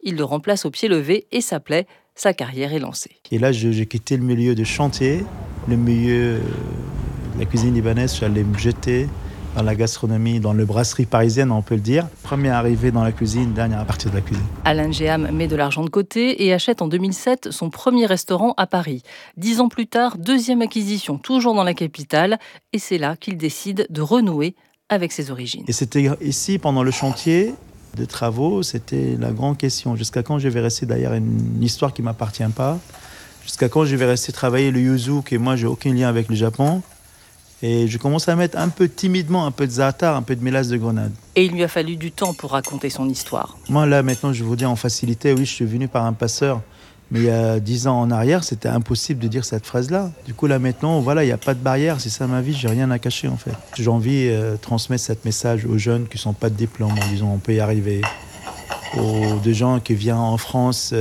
il le remplace au pied levé et ça plaît, sa carrière est lancée. Et là, j'ai quitté le milieu de chantier, le milieu de la cuisine libanaise, j'allais me jeter dans la gastronomie, dans la brasserie parisienne, on peut le dire. Premier arrivé dans la cuisine, dernier à partir de la cuisine. Alain Géham met de l'argent de côté et achète en 2007 son premier restaurant à Paris. 10 ans plus tard, deuxième acquisition, toujours dans la capitale. Et c'est là qu'il décide de renouer avec ses origines. Et c'était ici, pendant le chantier de travaux, c'était la grande question. Jusqu'à quand je vais rester derrière une histoire qui ne m'appartient pas? Jusqu'à quand je vais rester travailler le yuzu, et moi, je n'ai aucun lien avec le Japon? Et je commence à mettre un peu timidement, un peu de za'atar, un peu de mélasse de grenade. Et il lui a fallu du temps pour raconter son histoire. Moi, là, maintenant, je vous dis en facilité, oui, je suis venu par un passeur. Mais il y a 10 ans en arrière, c'était impossible de dire cette phrase-là. Du coup, là, maintenant, voilà, il n'y a pas de barrière. C'est ça ma vie, j'ai rien à cacher, en fait. J'ai envie de transmettre ce message aux jeunes qui ne sont pas de diplôme, en disant on peut y arriver. Aux de gens qui viennent en France,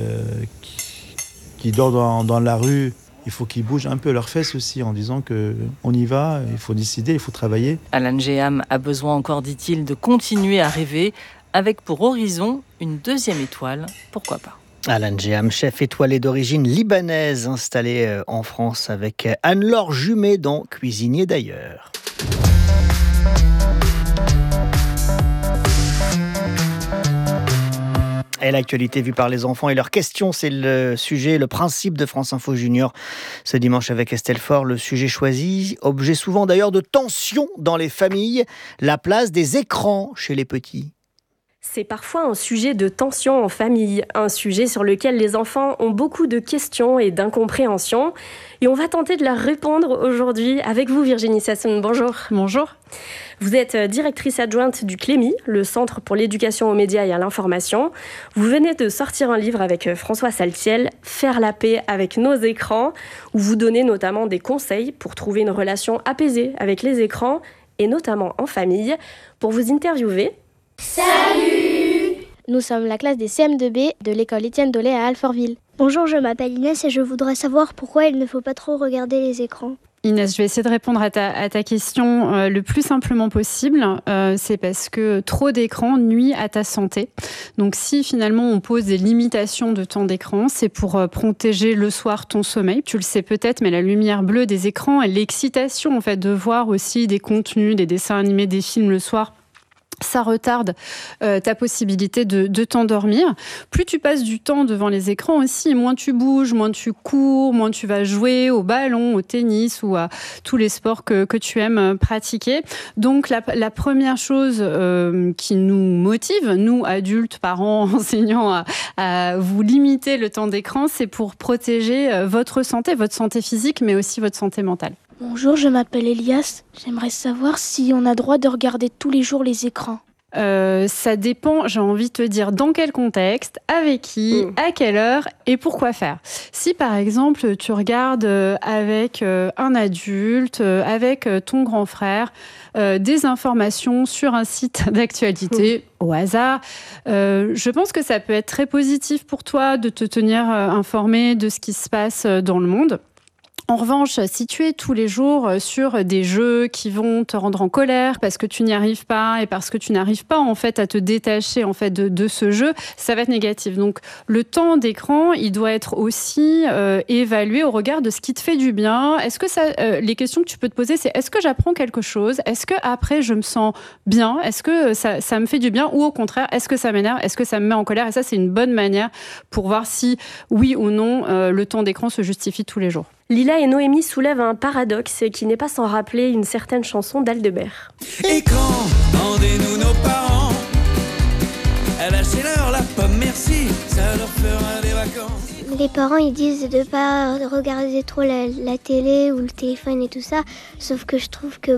qui dorment dans la rue. Il faut qu'ils bougent un peu leurs fesses aussi en disant qu'on y va, il faut décider, il faut travailler. Alain Géham a besoin encore, dit-il, de continuer à rêver avec pour horizon une deuxième étoile, pourquoi pas. Alain Géham, chef étoilé d'origine libanaise, installé en France avec Anne-Laure Jumet dans Cuisinier d'ailleurs. Et l'actualité vue par les enfants et leurs questions, c'est le sujet, le principe de France Info Junior. Ce dimanche avec Estelle Faure, le sujet choisi, objet souvent d'ailleurs de tension dans les familles, la place des écrans chez les petits. C'est parfois un sujet de tension en famille, un sujet sur lequel les enfants ont beaucoup de questions et d'incompréhension. Et on va tenter de leur répondre aujourd'hui avec vous, Virginie Sassoon. Bonjour. Bonjour. Vous êtes directrice adjointe du CLEMI, le Centre pour l'éducation aux médias et à l'information. Vous venez de sortir un livre avec François Saltiel, « Faire la paix avec nos écrans », où vous donnez notamment des conseils pour trouver une relation apaisée avec les écrans, et notamment en famille. Pour vous interviewer... Salut! Nous sommes la classe des CM2B de l'école Étienne Dolé à Alfortville. Bonjour, je m'appelle Inès et je voudrais savoir pourquoi il ne faut pas trop regarder les écrans. Inès, je vais essayer de répondre à ta question le plus simplement possible. C'est parce que trop d'écran nuit à ta santé. Donc si finalement on pose des limitations de temps d'écran, c'est pour protéger le soir ton sommeil. Tu le sais peut-être, mais la lumière bleue des écrans et l'excitation en fait, de voir aussi des contenus, des dessins animés, des films le soir, ça retarde ta possibilité de t'endormir. Plus tu passes du temps devant les écrans aussi, moins tu bouges, moins tu cours, moins tu vas jouer au ballon, au tennis ou à tous les sports que tu aimes pratiquer. Donc la première chose qui nous motive, nous adultes, parents, enseignants, à vous limiter le temps d'écran, c'est pour protéger votre santé physique, mais aussi votre santé mentale. Bonjour, je m'appelle Elias. J'aimerais savoir si on a droit de regarder tous les jours les écrans. Ça dépend, j'ai envie de te dire, dans quel contexte, avec qui, à quelle heure et pourquoi faire. Si par exemple tu regardes avec un adulte, avec ton grand frère, des informations sur un site d'actualité au hasard, je pense que ça peut être très positif pour toi de te tenir informé de ce qui se passe dans le monde. En revanche, si tu es tous les jours sur des jeux qui vont te rendre en colère parce que tu n'y arrives pas et parce que tu n'arrives pas en fait à te détacher en fait de ce jeu, ça va être négatif. Donc le temps d'écran, il doit être aussi évalué au regard de ce qui te fait du bien. Est-ce que les questions que tu peux te poser, c'est est-ce que j'apprends quelque chose? Est-ce que après je me sens bien? Est-ce que ça me fait du bien? Ou au contraire, est-ce que ça m'énerve? Est-ce que ça me met en colère? Et ça, c'est une bonne manière pour voir si oui ou non le temps d'écran se justifie tous les jours. Lila et Noémie soulèvent un paradoxe qui n'est pas sans rappeler une certaine chanson d'Aldebert. Écran, rendez-nous nos parents. Lâchez-leur la pomme, merci, ça leur fera des vacances. Les parents, ils disent de pas regarder trop la télé ou le téléphone et tout ça. Sauf que je trouve que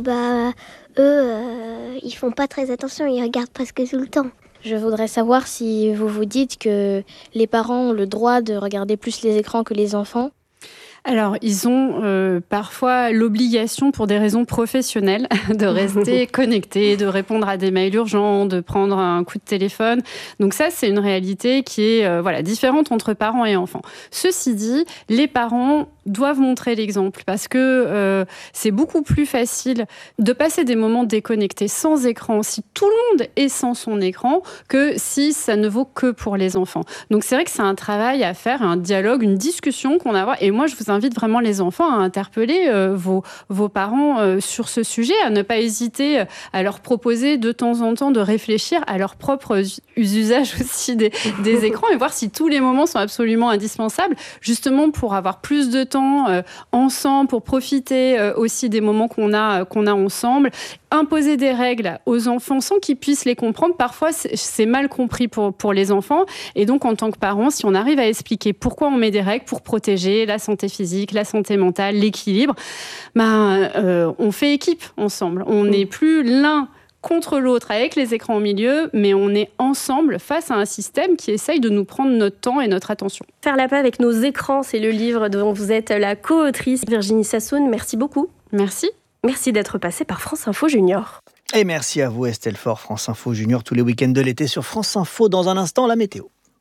eux, ils font pas très attention, ils regardent presque tout le temps. Je voudrais savoir si vous vous dites que les parents ont le droit de regarder plus les écrans que les enfants. Alors, ils ont parfois l'obligation, pour des raisons professionnelles, de rester connectés, de répondre à des mails urgents, de prendre un coup de téléphone. Donc ça, c'est une réalité qui est différente entre parents et enfants. Ceci dit, les parents doivent montrer l'exemple parce que c'est beaucoup plus facile de passer des moments déconnectés sans écran si tout le monde est sans son écran que si ça ne vaut que pour les enfants. Donc c'est vrai que c'est un travail à faire, un dialogue, une discussion qu'on a à avoir. Et moi, je vous invite vraiment les enfants à interpeller vos parents sur ce sujet, à ne pas hésiter à leur proposer de temps en temps de réfléchir à leur propre usage aussi des écrans et voir si tous les moments sont absolument indispensables, justement pour avoir plus de temps ensemble, pour profiter aussi des moments qu'on a ensemble. Imposer des règles aux enfants sans qu'ils puissent les comprendre, parfois c'est mal compris pour les enfants. Et donc en tant que parents, si on arrive à expliquer pourquoi on met des règles pour protéger la santé physique, la santé mentale, l'équilibre, on fait équipe ensemble. On n'est plus l'un contre l'autre avec les écrans au milieu, mais on est ensemble face à un système qui essaye de nous prendre notre temps et notre attention. Faire la paix avec nos écrans, c'est le livre dont vous êtes la co-autrice. Virginie Sassoon, merci beaucoup. Merci. Merci d'être passée par France Info Junior. Et merci à vous Estelle Faure, France Info Junior, tous les week-ends de l'été sur France Info. Dans un instant, la météo.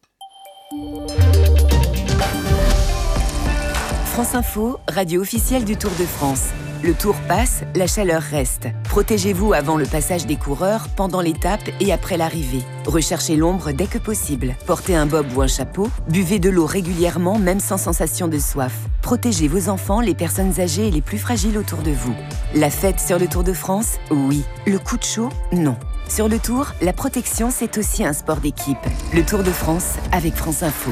France Info, radio officielle du Tour de France. Le Tour passe, la chaleur reste. Protégez-vous avant le passage des coureurs, pendant l'étape et après l'arrivée. Recherchez l'ombre dès que possible. Portez un bob ou un chapeau. Buvez de l'eau régulièrement, même sans sensation de soif. Protégez vos enfants, les personnes âgées et les plus fragiles autour de vous. La fête sur le Tour de France, oui. Le coup de chaud, non. Sur le Tour, la protection, c'est aussi un sport d'équipe. Le Tour de France avec France Info.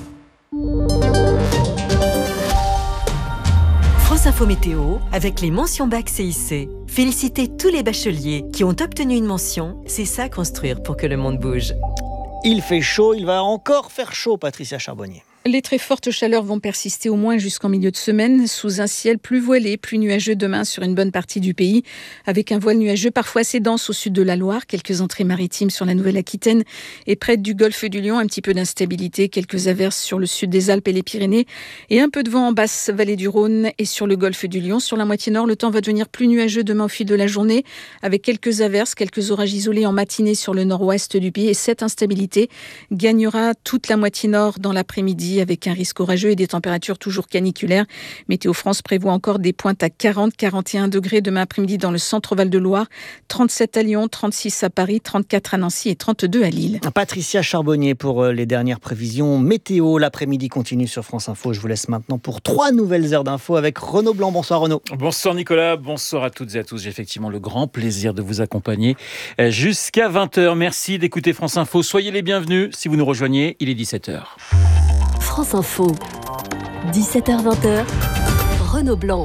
France Info Météo avec les mentions bac CIC. Félicitez tous les bacheliers qui ont obtenu une mention. C'est ça construire pour que le monde bouge. Il fait chaud, il va encore faire chaud, Patricia Charbonnier. Les très fortes chaleurs vont persister au moins jusqu'en milieu de semaine, sous un ciel plus voilé, plus nuageux demain sur une bonne partie du pays, avec un voile nuageux parfois assez dense au sud de la Loire, quelques entrées maritimes sur la Nouvelle-Aquitaine et près du golfe du Lion, un petit peu d'instabilité, quelques averses sur le sud des Alpes et les Pyrénées, et un peu de vent en basse vallée du Rhône et sur le golfe du Lion. Sur la moitié nord, le temps va devenir plus nuageux demain au fil de la journée, avec quelques averses, quelques orages isolés en matinée sur le nord-ouest du pays, et cette instabilité gagnera toute la moitié nord dans l'après-midi, avec un risque orageux et des températures toujours caniculaires. Météo France prévoit encore des pointes à 40-41 degrés demain après-midi dans le centre Val-de-Loire, 37 à Lyon, 36 à Paris, 34 à Nancy et 32 à Lille. Patricia Charbonnier pour les dernières prévisions météo. L'après-midi continue sur France Info. Je vous laisse maintenant pour 3 nouvelles heures d'infos avec Renaud Blanc. Bonsoir Renaud. Bonsoir Nicolas, bonsoir à toutes et à tous. J'ai effectivement le grand plaisir de vous accompagner jusqu'à 20h. Merci d'écouter France Info. Soyez les bienvenus si vous nous rejoignez. Il est 17h. France Info, 17h-20h, Renaud Blanc.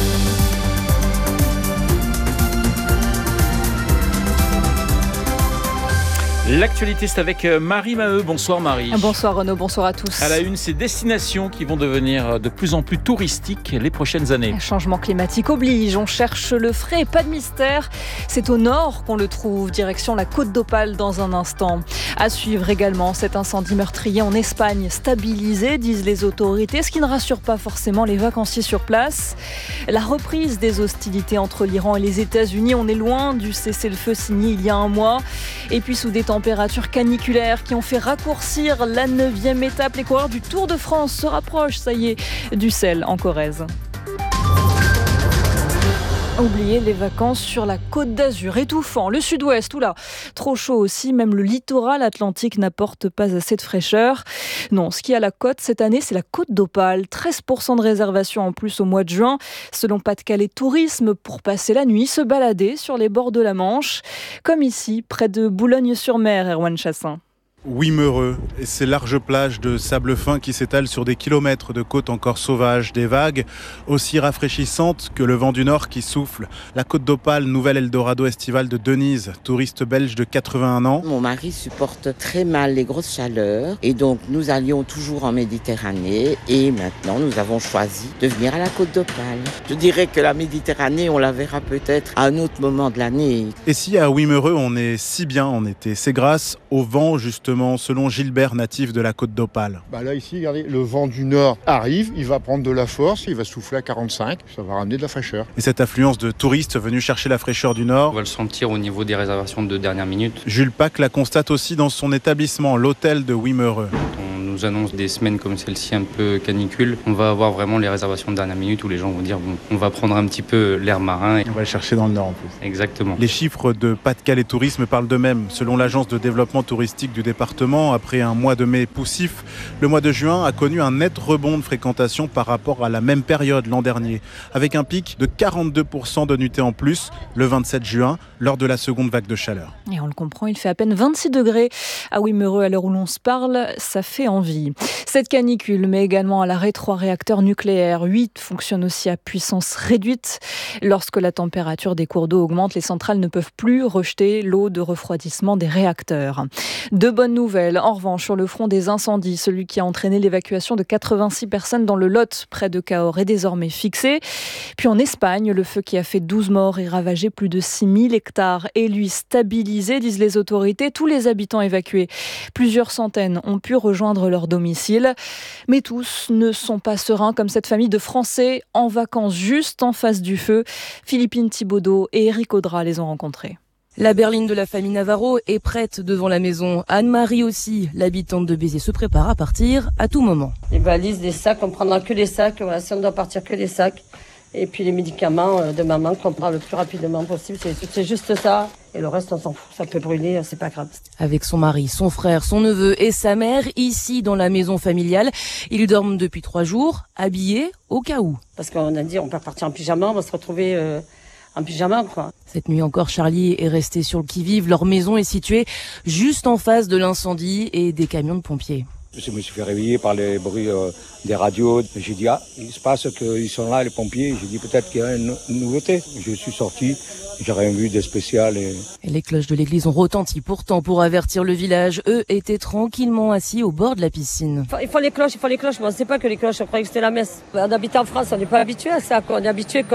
L'actualité, c'est avec Marie Maheu. Bonsoir Marie. Bonsoir Renaud, bonsoir à tous. À la une, ces destinations qui vont devenir de plus en plus touristiques les prochaines années. Changement climatique oblige, on cherche le frais, pas de mystère. C'est au nord qu'on le trouve, direction la Côte d'Opale dans un instant. À suivre également cet incendie meurtrier en Espagne, stabilisé, disent les autorités, ce qui ne rassure pas forcément les vacanciers sur place. La reprise des hostilités entre l'Iran et les États-Unis, on est loin du cessez-le-feu signé il y a un mois. Et puis sous des températures caniculaires qui ont fait raccourcir la 9e étape. Les coureurs du Tour de France se rapprochent, ça y est, du sel en Corrèze. Oubliez les vacances sur la Côte d'Azur, étouffant, le sud-ouest, oula, trop chaud aussi, même le littoral atlantique n'apporte pas assez de fraîcheur. Non, ce qui est à la côte cette année, c'est la Côte d'Opale, 13% de réservations en plus au mois de juin, selon Pas-de-Calais Tourisme, pour passer la nuit, se balader sur les bords de la Manche, comme ici, près de Boulogne-sur-Mer, Erwan Chassin. Wimereux et ces larges plages de sable fin qui s'étalent sur des kilomètres de côtes encore sauvages, des vagues aussi rafraîchissantes que le vent du nord qui souffle. La Côte d'Opale, nouvelle Eldorado estivale de Denise, touriste belge de 81 ans. Mon mari supporte très mal les grosses chaleurs et donc nous allions toujours en Méditerranée et maintenant nous avons choisi de venir à la Côte d'Opale. Je dirais que la Méditerranée, on la verra peut-être à un autre moment de l'année. Et si à Wimereux on est si bien en été, c'est grâce au vent justement, selon Gilbert, natif de la Côte d'Opale. Là ici, regardez, le vent du nord arrive, il va prendre de la force, il va souffler à 45, ça va ramener de la fraîcheur. Et cette affluence de touristes venus chercher la fraîcheur du nord, on va le sentir au niveau des réservations de dernière minute. Jules Pac la constate aussi dans son établissement, l'hôtel de Wimereux. On nous nous annonce des semaines comme celle-ci un peu canicule, on va avoir vraiment les réservations de dernière minute où les gens vont dire bon, on va prendre un petit peu l'air marin. On va le chercher dans le nord en plus. Exactement. Les chiffres de Pas-de-Calais Tourisme parlent d'eux-mêmes. Selon l'agence de développement touristique du département, après un mois de mai poussif, le mois de juin a connu un net rebond de fréquentation par rapport à la même période l'an dernier, avec un pic de 42% de nuitées en plus le 27 juin, lors de la seconde vague de chaleur. Et on le comprend, il fait à peine 26 degrés à Wimereux à l'heure où l'on se parle, ça fait envie. Cette canicule met également à l'arrêt 3 réacteurs nucléaires. 8 fonctionnent aussi à puissance réduite. Lorsque la température des cours d'eau augmente, les centrales ne peuvent plus rejeter l'eau de refroidissement des réacteurs. De bonnes nouvelles, en revanche, sur le front des incendies, celui qui a entraîné l'évacuation de 86 personnes dans le Lot, près de Cahors, est désormais fixé. Puis en Espagne, le feu qui a fait 12 morts et ravagé plus de 6000 hectares est lui stabilisé, disent les autorités. Tous les habitants évacués, plusieurs centaines, ont pu rejoindre leur domicile. Mais tous ne sont pas sereins, comme cette famille de Français en vacances juste en face du feu. Philippine Thibaudot et Eric Audra les ont rencontrés. La berline de la famille Navarro est prête devant la maison. Anne-Marie aussi, l'habitante de Béziers, se prépare à partir à tout moment. Les valises, les sacs, on prendra que les sacs. Voilà, si on doit partir que les sacs. Et puis les médicaments de maman qu'on prend le plus rapidement possible. C'est juste ça. Et le reste, on s'en fout. Ça peut brûler, c'est pas grave. Avec son mari, son frère, son neveu et sa mère, ici dans la maison familiale, ils dorment depuis 3 jours, habillés au cas où. Parce qu'on a dit, on peut partir en pyjama, on va se retrouver en pyjama, quoi. Cette nuit encore, Charlie est resté sur le qui-vive. Leur maison est située juste en face de l'incendie et des camions de pompiers. Je me suis fait réveiller par les bruits des radios. J'ai dit, il se passe qu'ils sont là, les pompiers. J'ai dit, peut-être qu'il y a une nouveauté. Je suis sorti, j'ai rien vu de spécial. Et les cloches de l'église ont retenti pourtant pour avertir le village. Eux étaient tranquillement assis au bord de la piscine. Il faut les cloches. Mais on ne sait pas que les cloches, on croyait que c'était la messe. On habite en France, on n'est pas habitué à ça. On est habitué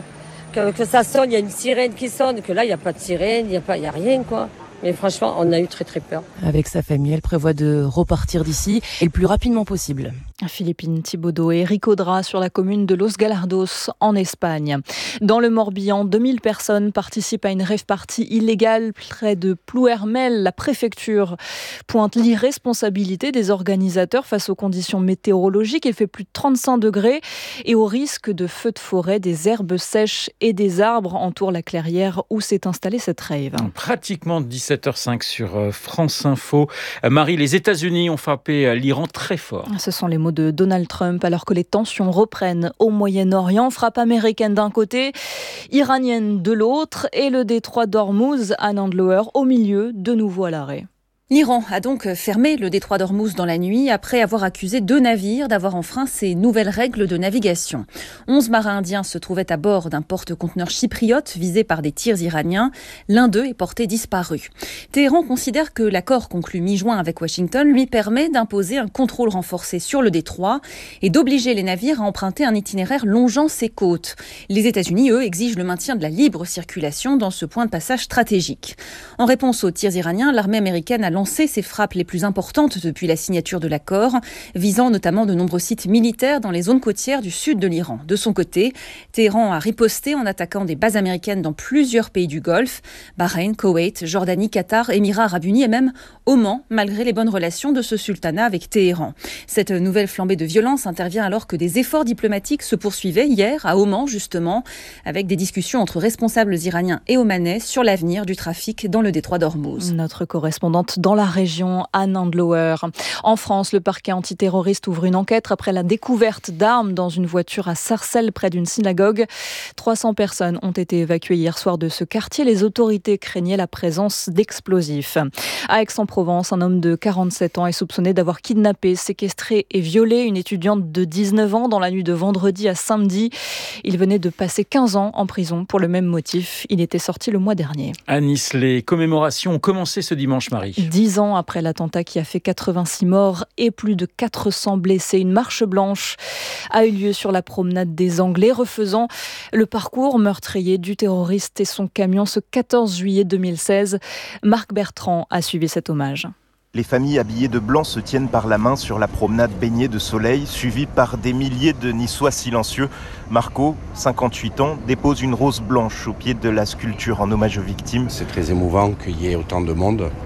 que ça sonne, il y a une sirène qui sonne, que là, il n'y a pas de sirène, il n'y a rien, quoi. Mais franchement, on a eu très très peur. Avec sa famille, elle prévoit de repartir d'ici et le plus rapidement possible. Philippine Thibaudot et Eric Audra sur la commune de Los Galardos en Espagne. Dans le Morbihan, 2000 personnes participent à une rave party illégale près de Plouermel. La préfecture pointe l'irresponsabilité des organisateurs face aux conditions météorologiques. Il fait plus de 35 degrés et au risque de feux de forêt, des herbes sèches et des arbres entourent la clairière où s'est installée cette rave. Pratiquement 17h05 sur France Info. Marie, les États-Unis ont frappé l'Iran très fort. Ce sont les mots de Donald Trump alors que les tensions reprennent au Moyen-Orient. Frappe américaine d'un côté, iranienne de l'autre et le détroit d'Ormuz à Nandlower au milieu, de nouveau à l'arrêt. L'Iran a donc fermé le détroit d'Ormuz dans la nuit après avoir accusé 2 navires d'avoir enfreint ces nouvelles règles de navigation. 11 marins indiens se trouvaient à bord d'un porte-conteneur chypriote visé par des tirs iraniens. L'un d'eux est porté disparu. Téhéran considère que l'accord conclu mi-juin avec Washington lui permet d'imposer un contrôle renforcé sur le détroit et d'obliger les navires à emprunter un itinéraire longeant ses côtes. Les États-Unis, eux, exigent le maintien de la libre circulation dans ce point de passage stratégique. En réponse aux tirs iraniens, l'armée américaine a lancé ses frappes les plus importantes depuis la signature de l'accord, visant notamment de nombreux sites militaires dans les zones côtières du sud de l'Iran. De son côté, Téhéran a riposté en attaquant des bases américaines dans plusieurs pays du Golfe, Bahreïn, Koweït, Jordanie, Qatar, Émirats arabes unis et même Oman, malgré les bonnes relations de ce sultanat avec Téhéran. Cette nouvelle flambée de violence intervient alors que des efforts diplomatiques se poursuivaient hier à Oman, justement, avec des discussions entre responsables iraniens et omanais sur l'avenir du trafic dans le détroit d'Ormuz. Notre correspondante dans la région, Anne Andlower. En France, le parquet antiterroriste ouvre une enquête après la découverte d'armes dans une voiture à Sarcelles, près d'une synagogue. 300 personnes ont été évacuées hier soir de ce quartier. Les autorités craignaient la présence d'explosifs. À Aix-en-Provence, un homme de 47 ans est soupçonné d'avoir kidnappé, séquestré et violé une étudiante de 19 ans dans la nuit de vendredi à samedi. Il venait de passer 15 ans en prison pour le même motif. Il était sorti le mois dernier. À Nice, les commémorations ont commencé ce dimanche, Marie. 10 ans après l'attentat qui a fait 86 morts et plus de 400 blessés. Une marche blanche a eu lieu sur la promenade des Anglais, refaisant le parcours meurtrier du terroriste et son camion ce 14 juillet 2016. Marc Bertrand a suivi cet hommage. Les familles habillées de blanc se tiennent par la main sur la promenade baignée de soleil, suivie par des milliers de Niçois silencieux. Marco, 58 ans, dépose une rose blanche au pied de la sculpture en hommage aux victimes. C'est très émouvant qu'il y ait autant de monde.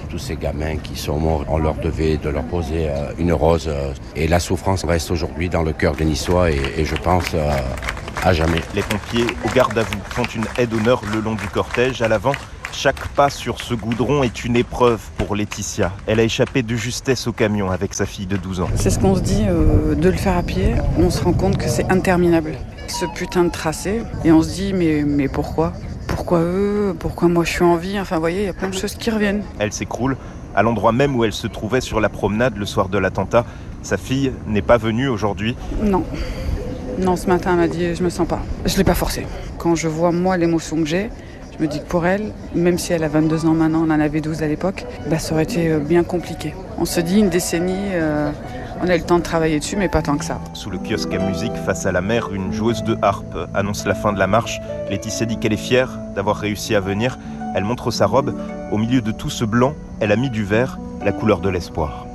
tous ces gamins qui sont morts. On leur devait de leur poser une rose. Et la souffrance reste aujourd'hui dans le cœur des Niçois et je pense à jamais. Les pompiers au garde à vous font une aide d'honneur le long du cortège. À l'avant, chaque pas sur ce goudron est une épreuve pour Laetitia. Elle a échappé de justesse au camion avec sa fille de 12 ans. C'est ce qu'on se dit, de le faire à pied. On se rend compte que c'est interminable. Ce putain de tracé. Et on se dit, mais pourquoi ? Pourquoi eux ? Pourquoi moi je suis en vie ? Enfin, vous voyez, il y a plein de choses qui reviennent. Elle s'écroule à l'endroit même où elle se trouvait sur la promenade le soir de l'attentat. Sa fille n'est pas venue aujourd'hui. Non, ce matin, elle m'a dit, je me sens pas. Je l'ai pas forcée. Quand je vois, moi, l'émotion que j'ai, je me dis que pour elle, même si elle a 22 ans maintenant, on en avait 12 à l'époque, ça aurait été bien compliqué. On se dit une décennie, on a eu le temps de travailler dessus, mais pas tant que ça. Sous le kiosque à musique, face à la mer, une joueuse de harpe annonce la fin de la marche. Laetitia dit qu'elle est fière d'avoir réussi à venir. Elle montre sa robe. Au milieu de tout ce blanc, elle a mis du vert, la couleur de l'espoir.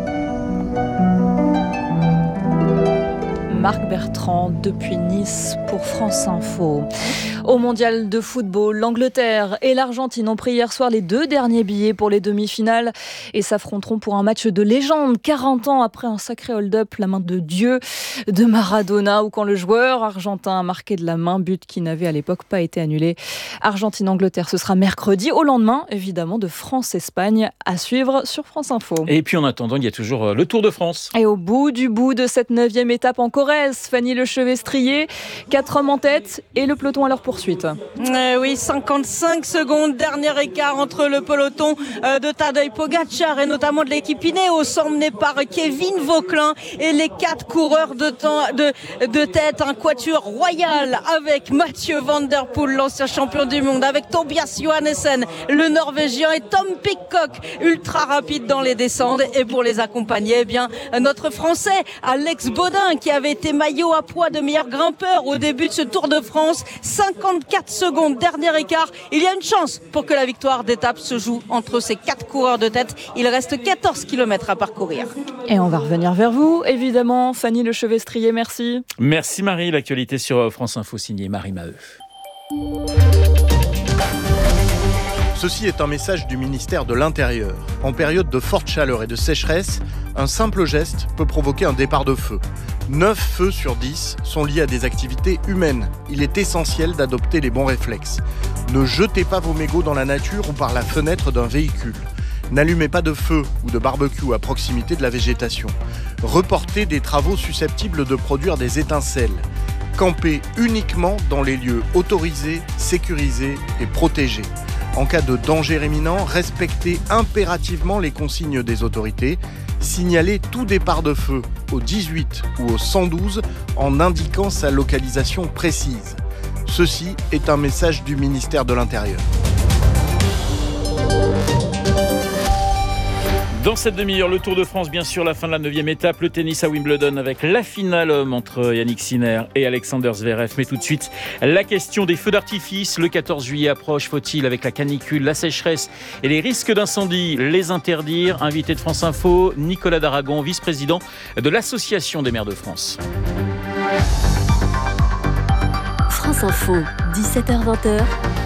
Marc Bertrand depuis Nice pour France Info. Au mondial de football, l'Angleterre et l'Argentine ont pris hier soir les 2 derniers billets pour les demi-finales et s'affronteront pour un match de légende 40 ans après un sacré hold-up, la main de Dieu de Maradona, ou quand le joueur argentin a marqué de la main, but qui n'avait à l'époque pas été annulé. Argentine-Angleterre, ce sera mercredi, au lendemain évidemment de France-Espagne, à suivre sur France Info. Et puis en attendant, il y a toujours le Tour de France. Et au bout de cette 9e étape en Corrèze, Fanny Lechevestrier, 4 hommes en tête et le peloton à leur poursuite. Oui, 55 secondes, dernier écart entre le peloton de Tadej Pogačar et notamment de l'équipe Ineos, emmené par Kevin Vauquelin et les 4 coureurs de tête, un quatuor royal avec Mathieu Van Der Poel, l'ancien champion du monde, avec Tobias Johannessen, le Norvégien, et Tom Pidcock, ultra rapide dans les descentes. Et pour les accompagner, notre Français Alex Bodin, qui avait été maillot à poids de meilleur grimpeur au début de ce Tour de France. 54 secondes, dernier écart. Il y a une chance pour que la victoire d'étape se joue entre ces 4 coureurs de tête. Il reste 14 km à parcourir. Et on va revenir vers vous, évidemment. Fanny Lechevestrier, merci. Merci Marie. L'actualité sur France Info, signée Marie Maheu. Ceci est un message du ministère de l'Intérieur. En période de forte chaleur et de sécheresse, un simple geste peut provoquer un départ de feu. 9 feux sur 10 sont liés à des activités humaines. Il est essentiel d'adopter les bons réflexes. Ne jetez pas vos mégots dans la nature ou par la fenêtre d'un véhicule. N'allumez pas de feu ou de barbecue à proximité de la végétation. Reportez des travaux susceptibles de produire des étincelles. Campez uniquement dans les lieux autorisés, sécurisés et protégés. En cas de danger imminent, respectez impérativement les consignes des autorités. Signalez tout départ de feu au 18 ou au 112 en indiquant sa localisation précise. Ceci est un message du ministère de l'Intérieur. Dans cette demi-heure, le Tour de France, bien sûr, la fin de la 9e étape, le tennis à Wimbledon avec la finale homme entre Yannick Sinner et Alexander Zverev. Mais tout de suite, la question des feux d'artifice. Le 14 juillet approche, faut-il, avec la canicule, la sécheresse et les risques d'incendie, les interdire ? Invité de France Info, Nicolas Daragon, vice-président de l'Association des maires de France. France Info, 17h-20h.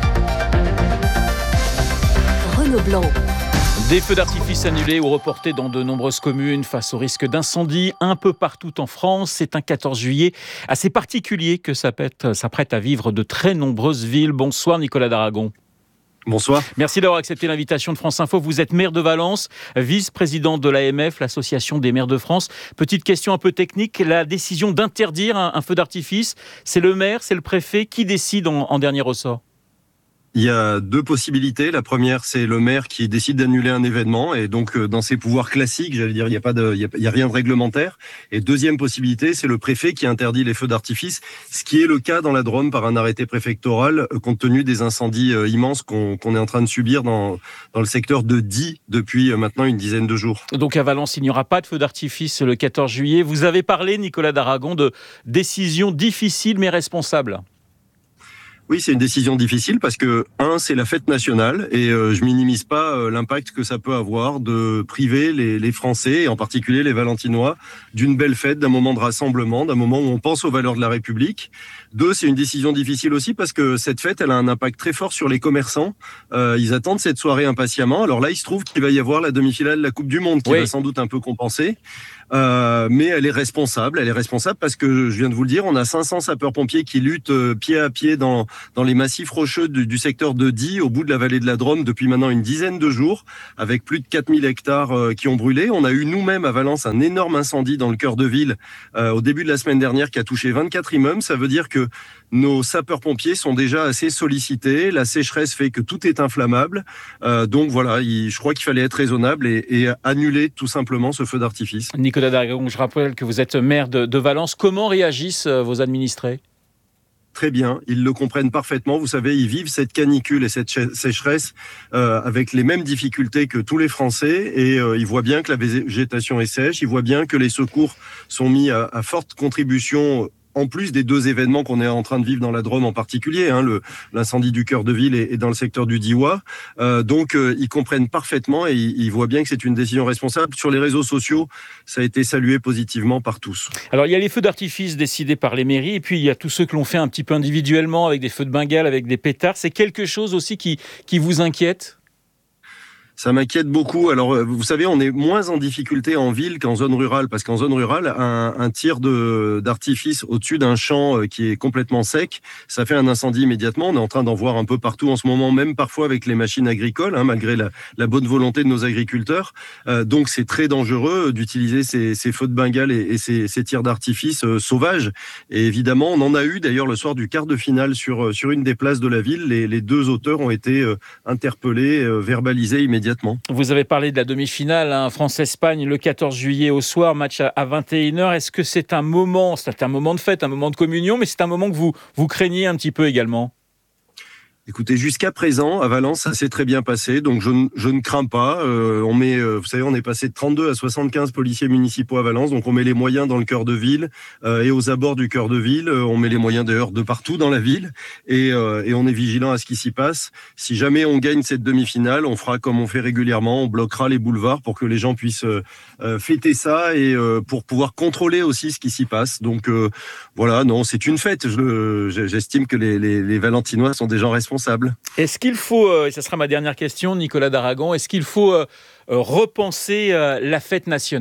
Renaud Blanc. Des feux d'artifice annulés ou reportés dans de nombreuses communes face au risque d'incendie un peu partout en France. C'est un 14 juillet assez particulier que s'apprête à vivre de très nombreuses villes. Bonsoir Nicolas Daragon. Bonsoir. Merci d'avoir accepté l'invitation de France Info. Vous êtes maire de Valence, vice-président de l'AMF, l'Association des maires de France. Petite question un peu technique, la décision d'interdire un feu d'artifice, c'est le maire, c'est le préfet qui décide en dernier ressort ? Il y a 2 possibilités. La première, c'est le maire qui décide d'annuler un événement et donc dans ses pouvoirs classiques, j'allais dire, il y a rien de réglementaire. Et deuxième possibilité, c'est le préfet qui interdit les feux d'artifice, ce qui est le cas dans la Drôme par un arrêté préfectoral compte tenu des incendies immenses qu'on est en train de subir dans le secteur de Die depuis maintenant une dizaine de jours. Donc à Valence, il n'y aura pas de feux d'artifice le 14 juillet. Vous avez parlé, Nicolas Daragon, de décisions difficiles mais responsables. Oui, c'est une décision difficile parce que, c'est la fête nationale et je minimise pas l'impact que ça peut avoir de priver les Français, et en particulier les Valentinois, d'une belle fête, d'un moment de rassemblement, d'un moment où on pense aux valeurs de la République. 2, c'est une décision difficile aussi parce que cette fête, elle a un impact très fort sur les commerçants. Ils attendent cette soirée impatiemment. Alors là, il se trouve qu'il va y avoir la demi-finale de la Coupe du Monde qui va sans doute un peu compenser. Mais elle est responsable. Elle est responsable parce que, je viens de vous le dire, on a 500 sapeurs-pompiers qui luttent pied à pied dans les massifs rocheux du secteur de Die, au bout de la vallée de la Drôme, depuis maintenant une dizaine de jours, avec plus de 4000 hectares qui ont brûlé. On a eu nous-mêmes à Valence un énorme incendie dans le cœur de ville au début de la semaine dernière qui a touché 24 immeubles. Ça veut dire que nos sapeurs-pompiers sont déjà assez sollicités. La sécheresse fait que tout est inflammable. Donc voilà, je crois qu'il fallait être raisonnable et annuler tout simplement ce feu d'artifice. Nicolas Daragon, je rappelle que vous êtes maire de Valence. Comment réagissent vos administrés ? Très bien, ils le comprennent parfaitement. Vous savez, ils vivent cette canicule et cette sécheresse avec les mêmes difficultés que tous les Français et ils voient bien que la végétation est sèche, ils voient bien que les secours sont mis à forte contribution en plus des 2 événements qu'on est en train de vivre dans la Drôme en particulier, l'incendie du cœur de ville et dans le secteur du Diois. Donc, ils comprennent parfaitement et ils voient bien que c'est une décision responsable. Sur les réseaux sociaux, ça a été salué positivement par tous. Alors, il y a les feux d'artifice décidés par les mairies et puis il y a tous ceux que l'on fait un petit peu individuellement avec des feux de Bengale, avec des pétards. C'est quelque chose aussi qui vous inquiète ? Ça m'inquiète beaucoup. Alors, vous savez, on est moins en difficulté en ville qu'en zone rurale, parce qu'en zone rurale, un tir d'artifice au-dessus d'un champ qui est complètement sec, ça fait un incendie immédiatement. On est en train d'en voir un peu partout en ce moment, même parfois avec les machines agricoles, malgré la bonne volonté de nos agriculteurs. Donc, c'est très dangereux d'utiliser ces feux de Bengale et ces tirs d'artifice sauvages. Et évidemment, on en a eu d'ailleurs le soir du quart de finale sur une des places de la ville. Les 2 auteurs ont été interpellés, verbalisés immédiatement. Vous avez parlé de la demi-finale, France-Espagne, le 14 juillet au soir, match à 21h. Est-ce que c'est un moment de fête, un moment de communion, mais c'est un moment que vous craignez un petit peu également ? Écoutez, jusqu'à présent, à Valence, ça s'est très bien passé, donc je ne crains pas. Vous savez, on est passé de 32 à 75 policiers municipaux à Valence, donc on met les moyens dans le cœur de ville et aux abords du cœur de ville. On met les moyens d'ailleurs de partout dans la ville et on est vigilant à ce qui s'y passe. Si jamais on gagne cette demi-finale, on fera comme on fait régulièrement, on bloquera les boulevards pour que les gens puissent fêter ça et pour pouvoir contrôler aussi ce qui s'y passe. Donc voilà, non, c'est une fête. J'estime que les Valentinois sont des gens responsables. Est-ce qu'il faut, et ce sera ma dernière question, Nicolas Daragon, est-ce qu'il faut repenser la fête nationale ?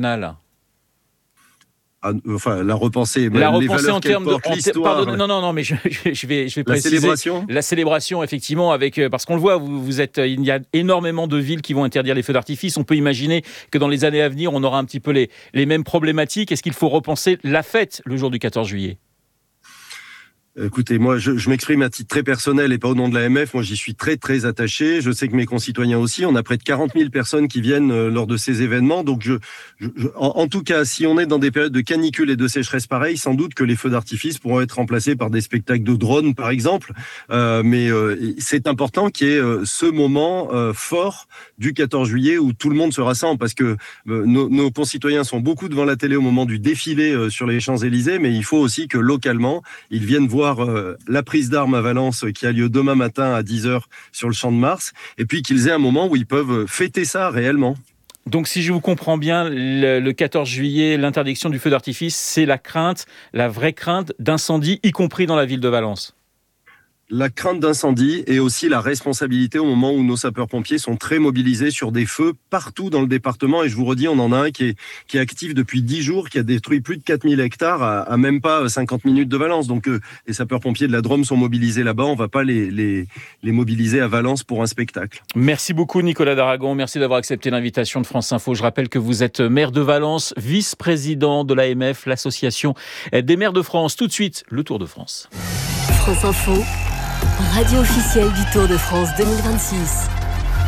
La repenser en termes de l'histoire. Non, mais je vais préciser. La célébration, effectivement, parce qu'on le voit, il y a énormément de villes qui vont interdire les feux d'artifice. On peut imaginer que dans les années à venir, on aura un petit peu les mêmes problématiques. Est-ce qu'il faut repenser la fête le jour du 14 juillet ? Écoutez, moi, je m'exprime à titre très personnel et pas au nom de l'AMF. Moi, j'y suis très, très attaché. Je sais que mes concitoyens aussi. On a près de 40 000 personnes qui viennent lors de ces événements. Donc, en tout cas, si on est dans des périodes de canicule et de sécheresse pareilles, sans doute que les feux d'artifice pourront être remplacés par des spectacles de drones, par exemple. Mais c'est important qu'il y ait ce moment fort du 14 juillet où tout le monde se rassemble, parce que nos concitoyens sont beaucoup devant la télé au moment du défilé sur les Champs-Élysées, mais il faut aussi que localement, ils viennent voir la prise d'armes à Valence qui a lieu demain matin à 10h sur le Champ de Mars, et puis qu'ils aient un moment où ils peuvent fêter ça réellement. Donc si je vous comprends bien, le 14 juillet, l'interdiction du feu d'artifice, c'est la vraie crainte d'incendie, y compris dans la ville de Valence. La crainte d'incendie et aussi la responsabilité au moment où nos sapeurs-pompiers sont très mobilisés sur des feux partout dans le département. Et je vous redis, on en a un qui est actif depuis 10 jours, qui a détruit plus de 4000 hectares à même pas 50 minutes de Valence. Donc les sapeurs-pompiers de la Drôme sont mobilisés là-bas. On ne va pas les mobiliser à Valence pour un spectacle. Merci beaucoup Nicolas Daragon. Merci d'avoir accepté l'invitation de France Info. Je rappelle que vous êtes maire de Valence, vice-président de l'AMF, l'association des maires de France. Tout de suite, le Tour de France. France Info, radio officielle du Tour de France 2026.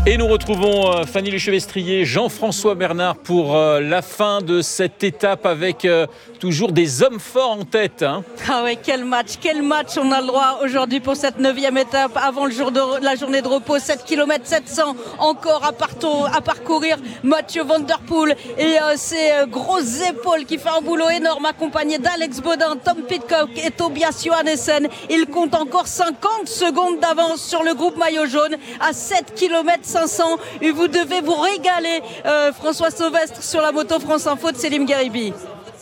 Et nous retrouvons Fanny Lechevestrier, Jean-François Bernard pour la fin de cette étape avec toujours des hommes forts en tête. Ah ouais, quel match on a le droit aujourd'hui pour cette 9e étape avant la journée de repos. 7 km 700 encore à parcourir. Mathieu Van Der Poel et ses grosses épaules qui fait un boulot énorme accompagné d'Alex Baudin, Tom Pidcock et Tobias Johannessen. Il compte encore 50 secondes d'avance sur le groupe maillot jaune à 7 km 500. Et vous devez vous régaler, François Sauvestre, sur la moto France Info de Selim Gheribi.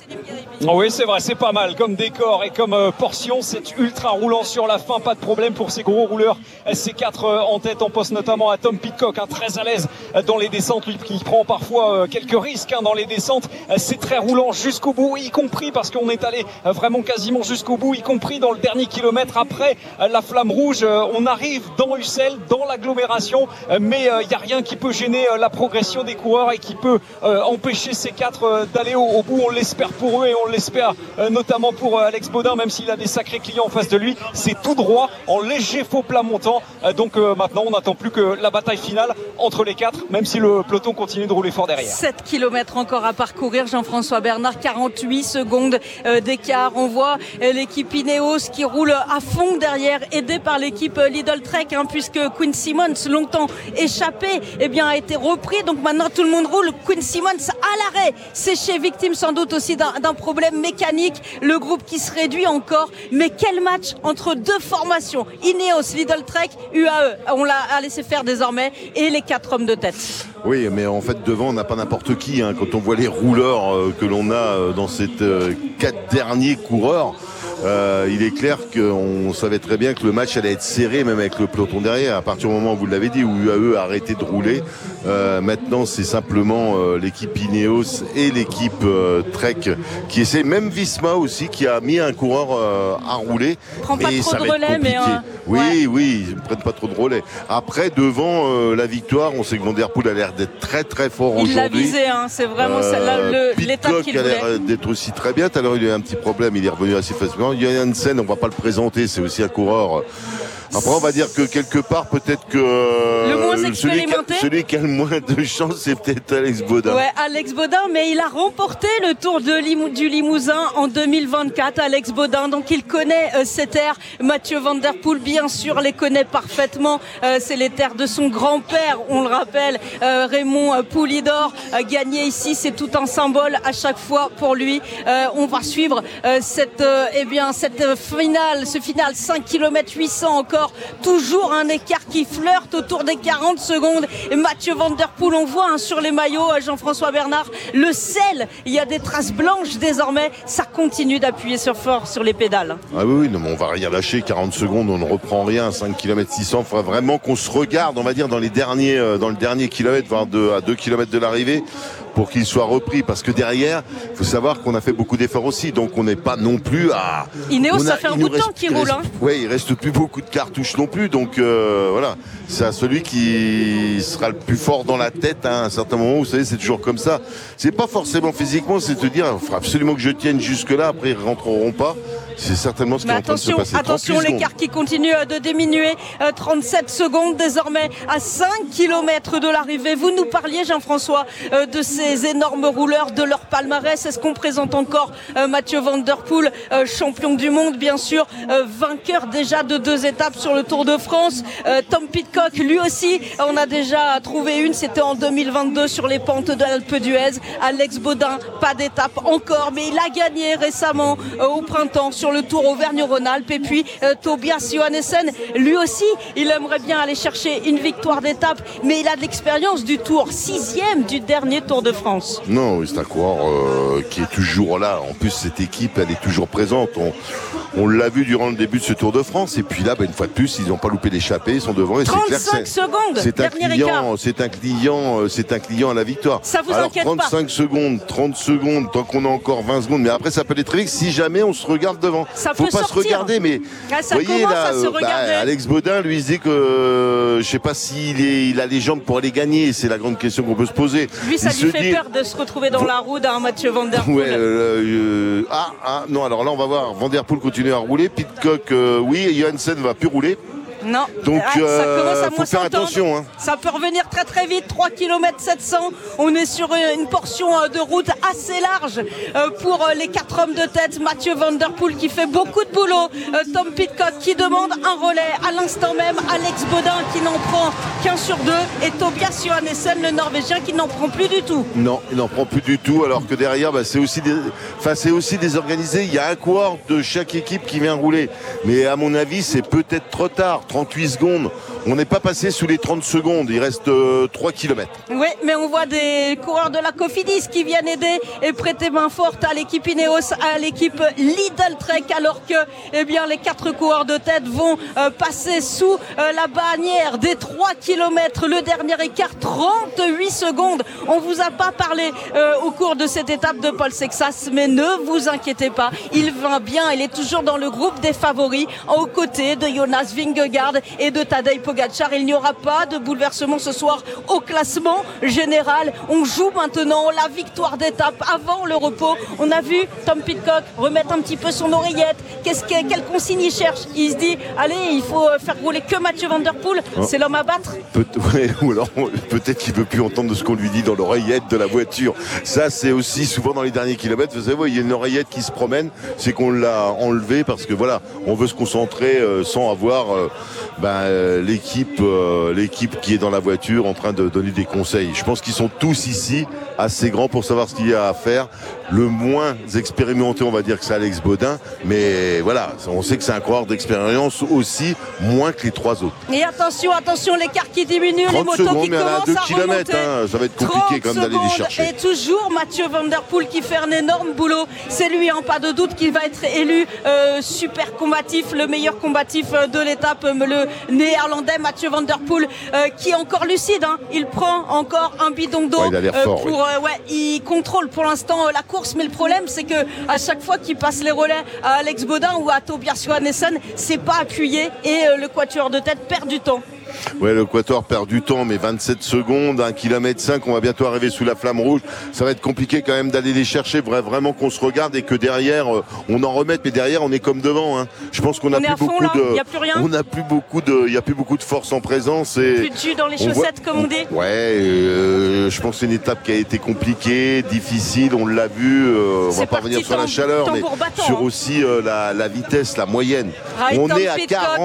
Oui, c'est vrai, c'est pas mal comme décor et comme portion. C'est ultra roulant sur la fin, pas de problème pour ces gros rouleurs. C4 en tête, on pense notamment à Tom Pidcock, très à l'aise dans les descentes, lui qui prend parfois quelques risques dans les descentes. C'est très roulant jusqu'au bout, y compris parce qu'on est allé vraiment quasiment jusqu'au bout, y compris dans le dernier kilomètre après la flamme rouge. On arrive dans Ussel, dans l'agglomération, mais il n'y a rien qui peut gêner la progression des coureurs et qui peut empêcher ces quatre d'aller au bout. On l'espère pour eux et on l'espère notamment pour Alex Baudin, même s'il a des sacrés clients en face de lui. C'est tout droit en léger faux plat montant, donc maintenant on n'attend plus que la bataille finale entre les quatre, même si le peloton continue de rouler fort derrière. 7 km encore à parcourir, Jean-François Bernard, 48 secondes d'écart. On voit l'équipe Ineos qui roule à fond derrière, aidée par l'équipe Lidl Trek, puisque Quinn Simmons, longtemps échappé, a été repris, donc maintenant tout le monde roule. Quinn Simmons à l'arrêt, séché, victime sans doute aussi d'un problème mécanique, le groupe qui se réduit encore. Mais quel match entre deux formations, Ineos, Lidl Trek, UAE, on l'a laissé faire désormais, et les 4 hommes de tête. Oui, mais en fait devant on n'a pas n'importe qui, quand on voit les rouleurs que l'on a dans ces 4 derniers coureurs. Il est clair qu'on savait très bien que le match allait être serré, même avec le peloton derrière. À partir du moment où vous l'avez dit, où UAE a arrêté de rouler, maintenant c'est simplement l'équipe Ineos et l'équipe Trek qui essaie, même Visma aussi qui a mis un coureur à rouler. Prends pas trop de relais, mais oui, ils ne prennent pas trop de relais. Après, devant la victoire, on sait que Van Der Poel a l'air d'être très très fort aujourd'hui. Il l'a visé, c'est vraiment celle-là l'étape qu'il voulait. Pidcock a l'air d'être aussi très bien. Tout à l'heure, il a eu un petit problème, il est revenu assez facilement. Johannessen, on ne va pas le présenter, c'est aussi un coureur. Après, on va dire que quelque part, peut-être que le moins expérimenté, celui qui a le moins de chance, c'est peut-être Alex Baudin. Ouais, Alex Baudin, mais il a remporté le Tour du Limousin en 2024, Alex Baudin. Donc il connaît ces terres. Mathieu Van Der Poel, bien sûr, les connaît parfaitement. C'est les terres de son grand-père, on le rappelle, Raymond Poulidor. Gagner ici, c'est tout un symbole à chaque fois pour lui. On va suivre cette finale, ce final 5 km 800 encore. Toujours un écart qui flirte autour des 40 secondes. Et Mathieu Van Der Poel, on voit sur les maillots, Jean-François Bernard, le sel, il y a des traces blanches désormais. Ça continue d'appuyer fort sur les pédales. Ah oui, non, mais on va rien lâcher. 40 secondes, on ne reprend rien. 5 km 600, il faudra vraiment qu'on se regarde, on va dire, dans le dernier kilomètre, voire à 2 km de l'arrivée, pour qu'il soit repris, parce que derrière, il faut savoir qu'on a fait beaucoup d'efforts aussi, donc on n'est pas non plus à... Ineos, ça fait un bout de temps qu'il roule. Oui, il reste plus beaucoup de cartouches non plus, donc voilà, c'est à celui qui sera le plus fort dans la tête à un certain moment. Vous savez, c'est toujours comme ça, c'est pas forcément physiquement, c'est de dire, il faut absolument que je tienne jusque là, après ils rentreront pas. C'est certainement ce qui est en train de se passer. Attention, l'écart qui continue de diminuer. 37 secondes désormais à 5 km de l'arrivée. Vous nous parliez, Jean-François, de ces énormes rouleurs, de leur palmarès. Est-ce qu'on présente encore Mathieu Van Der Poel, champion du monde, bien sûr, vainqueur déjà de 2 étapes sur le Tour de France. Tom Pidcock, lui aussi, on a déjà trouvé une. C'était en 2022 sur les pentes de l'Alpe d'Huez. Alex Baudin, pas d'étape encore, mais il a gagné récemment au printemps sur le Tour Auvergne-Rhône-Alpes. Et puis Tobias Johannessen, lui aussi, il aimerait bien aller chercher une victoire d'étape, mais il a de l'expérience du Tour, 6e du dernier Tour de France. Non, oui, c'est un coureur qui est toujours là. En plus, cette équipe, elle est toujours présente. On l'a vu durant le début de ce Tour de France, et puis là, une fois de plus, ils n'ont pas loupé d'échappée, ils sont devant. Et 35 secondes, c'est un client à la victoire. Ça vous Alors, inquiète 35 pas. secondes, 30 secondes, tant qu'on a encore 20 secondes, mais après ça peut aller très vite si jamais on se regarde devant. Ça faut peut pas sortir. se regarder, mais ça voyez commence là, à se regarder. Alex Baudin lui disait que je sais pas il a les jambes pour aller gagner, c'est la grande question qu'on peut se poser. Lui, ça lui fait peur de se retrouver dans la roue d'un Mathieu Van Der Poel. Non, alors là on va voir, Van Der Poel continue à rouler, Pidcock oui, et Johannessen va plus rouler. Non. Donc ça commence à faut faire attention. Hein. Ça peut revenir très très vite, 3 km 700. On est sur une portion de route assez large pour les 4 hommes de tête. Mathieu Van Der Poel qui fait beaucoup de boulot. Tom Pidcock qui demande un relais à l'instant même. Alex Bodin qui n'en prend qu'un sur 2. Et Tobias Johannessen, le Norvégien, qui n'en prend plus du tout. Non, il n'en prend plus du tout. Alors que derrière, c'est aussi désorganisé. Il y a un coureur de chaque équipe qui vient rouler. Mais à mon avis, c'est peut-être trop tard. 38 secondes. On n'est pas passé sous les 30 secondes. Il reste 3 km. Oui, mais on voit des coureurs de la Cofidis qui viennent aider et prêter main forte à l'équipe Ineos, à l'équipe Lidl Trek, alors que les 4 coureurs de tête vont passer sous la bannière des 3 km. Le dernier écart, 38 secondes. On vous a pas parlé au cours de cette étape de Paul Sexas, mais ne vous inquiétez pas, il va bien. Il est toujours dans le groupe des favoris, aux côtés de Jonas Vingegaard et de Tadej Pogacar. Il n'y aura pas de bouleversement ce soir au classement général. On joue maintenant la victoire d'étape avant le repos. On a vu Tom Pidcock remettre un petit peu son oreillette. Quelle consigne il cherche? Il se dit, allez, il faut faire rouler que Mathieu Van Der Poel. C'est l'homme à battre. Ou alors peut-être qu'il ne veut plus entendre ce qu'on lui dit dans l'oreillette de la voiture. Ça, c'est aussi souvent dans les derniers kilomètres. Vous savez, il y a une oreillette qui se promène. C'est qu'on l'a enlevée parce que voilà, on veut se concentrer sans avoir l'équipe qui est dans la voiture en train de donner des conseils. Je pense qu'ils sont tous ici assez grands pour savoir ce qu'il y a à faire. Le moins expérimenté, on va dire que c'est Alex Bodin, mais voilà, on sait que c'est un coureur d'expérience aussi, moins que les 3 autres. Et attention, l'écart qui diminue, les motos secondes, qui commencent à 2 km, ça va être compliqué quand même d'aller les chercher. Et toujours Mathieu Van Der Poel qui fait un énorme boulot. C'est lui, pas de doute, qui va être élu super combatif, le meilleur combatif de l'étape, le néerlandais Mathieu Van Der Poel, qui est encore lucide. Il prend encore un bidon d'eau. Il a l'air fort. Il contrôle pour l'instant la course, mais le problème c'est que à chaque fois qu'il passe les relais à Alex Bodin ou à Tobias Johannessen, c'est pas appuyé et le quatuor de tête perd du temps. Ouais, le quatuor perd du temps, mais 27 secondes, 1,5 km, on va bientôt arriver sous la flamme rouge. Ça va être compliqué quand même d'aller les chercher. Vraiment qu'on se regarde et que derrière, on en remette, mais derrière, on est comme devant. Je pense qu'on n'a plus beaucoup de. Il n'y a plus rien. On n'a plus beaucoup de. Il n'y a plus beaucoup de force en présence. Et plus de jus dans les chaussettes, comme on dit. Ouais, je pense que c'est une étape qui a été compliquée, difficile. On l'a vu. On va pas revenir sur la chaleur, mais sur aussi la vitesse, la moyenne. On est à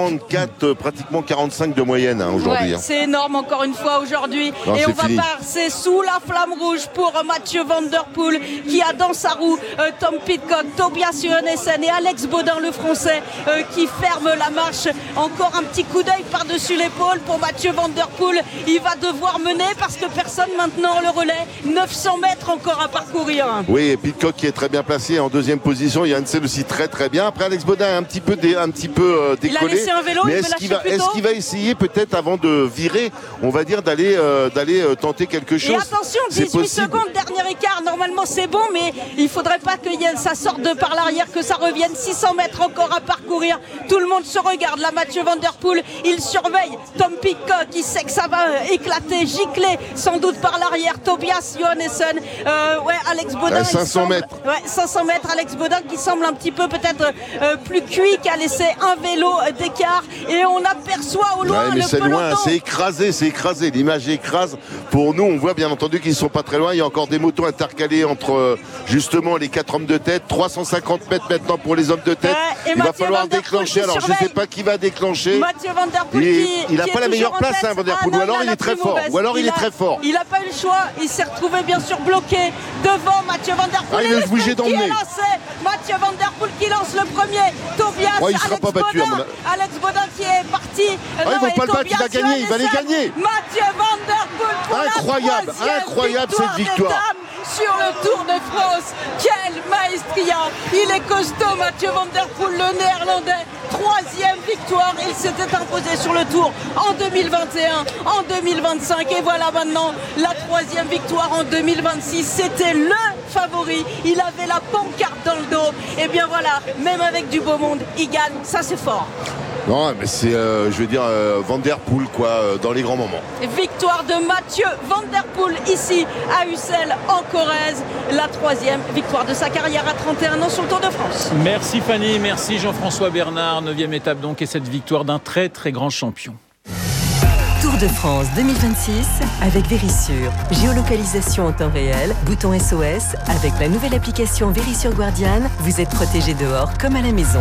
44, pratiquement 45 de moyenne. Aujourd'hui. C'est énorme encore une fois aujourd'hui. Et on va passer sous la flamme rouge pour Mathieu Van Der Poel qui a dans sa roue Tom Pidcock, Tobias Johannessen et Alex Bodin, le français, qui ferme la marche. Encore un petit coup d'œil par-dessus l'épaule pour Mathieu Van Der Poel. Il va devoir mener parce que personne maintenant le relais. 900 mètres encore à parcourir. Oui, et Pidcock qui est très bien placé en deuxième position. Janssen aussi très très bien. Après Alex Bodin est un petit peu décollé. Il a laissé un vélo. Mais est-ce qu'il va essayer peut-être avant de virer, on va dire d'aller tenter quelque chose? Et attention, 18 secondes, dernier écart, normalement c'est bon, mais il faudrait pas que ça sorte de par l'arrière, que ça revienne. 600 mètres encore à parcourir, tout le monde se regarde là. Mathieu Van Der Poel, il surveille Tom Pidcock, il sait que ça va éclater, gicler sans doute par l'arrière. Tobias Johannessen, Alex Bodin, 500 mètres. 500 mètres, Alex Bodin qui semble un petit peu peut-être plus cuit, qui a laissé un vélo d'écart, et on aperçoit au loin le c'est loin, c'est écrasé, l'image écrase. Pour nous, on voit bien entendu qu'ils ne sont pas très loin. Il y a encore des motos intercalées entre justement les 4 hommes de tête. 350 mètres maintenant pour les hommes de tête. Il va falloir déclencher. Alors je ne sais pas qui va déclencher. Mathieu Van Der Poel il n'a pas la meilleure place, Van Der Poel. Ou alors il est très fort. Il n'a pas eu le choix. Il s'est retrouvé bien sûr bloqué devant Mathieu Van Der Poel. Il est bougé dans le nez. Mathieu Van Der Poel qui lance le premier. Tobias, il sera pas battu. Alex Bodin qui est parti. Ils vont pas le battre, il va gagner, il va les gagner. Mathieu Van Der Poel pour incroyable cette victoire. Sur le Tour de France, quel maestria! Il est costaud, Mathieu Van Der Poel, le néerlandais. 3e victoire, il s'était imposé sur le Tour en 2021, en 2025 et voilà maintenant la 3e victoire en 2026. C'était le favori, il avait la pancarte dans le dos. Et bien voilà, même avec du beau monde, il gagne, ça c'est fort. Non, mais c'est, Van Der Poel, dans les grands moments. Victoire de Mathieu Van Der Poel ici à Ussel en Corrèze. La 3e victoire de sa carrière à 31 ans sur le Tour de France. Merci Fanny, merci Jean-François Bernard. 9e étape donc et cette victoire d'un très très grand champion. Tour de France 2026 avec Vérissure. Géolocalisation en temps réel, bouton SOS. Avec la nouvelle application Vérissure Guardian, vous êtes protégé dehors comme à la maison.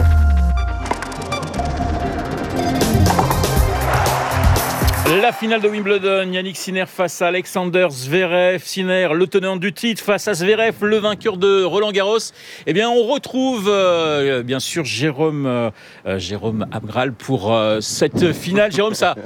La finale de Wimbledon, Yannick Sinner face à Alexander Zverev. Sinner, le tenant du titre, face à Zverev, le vainqueur de Roland-Garros. Eh bien, on retrouve bien sûr Jérôme Abgral pour cette finale. Jérôme, ça...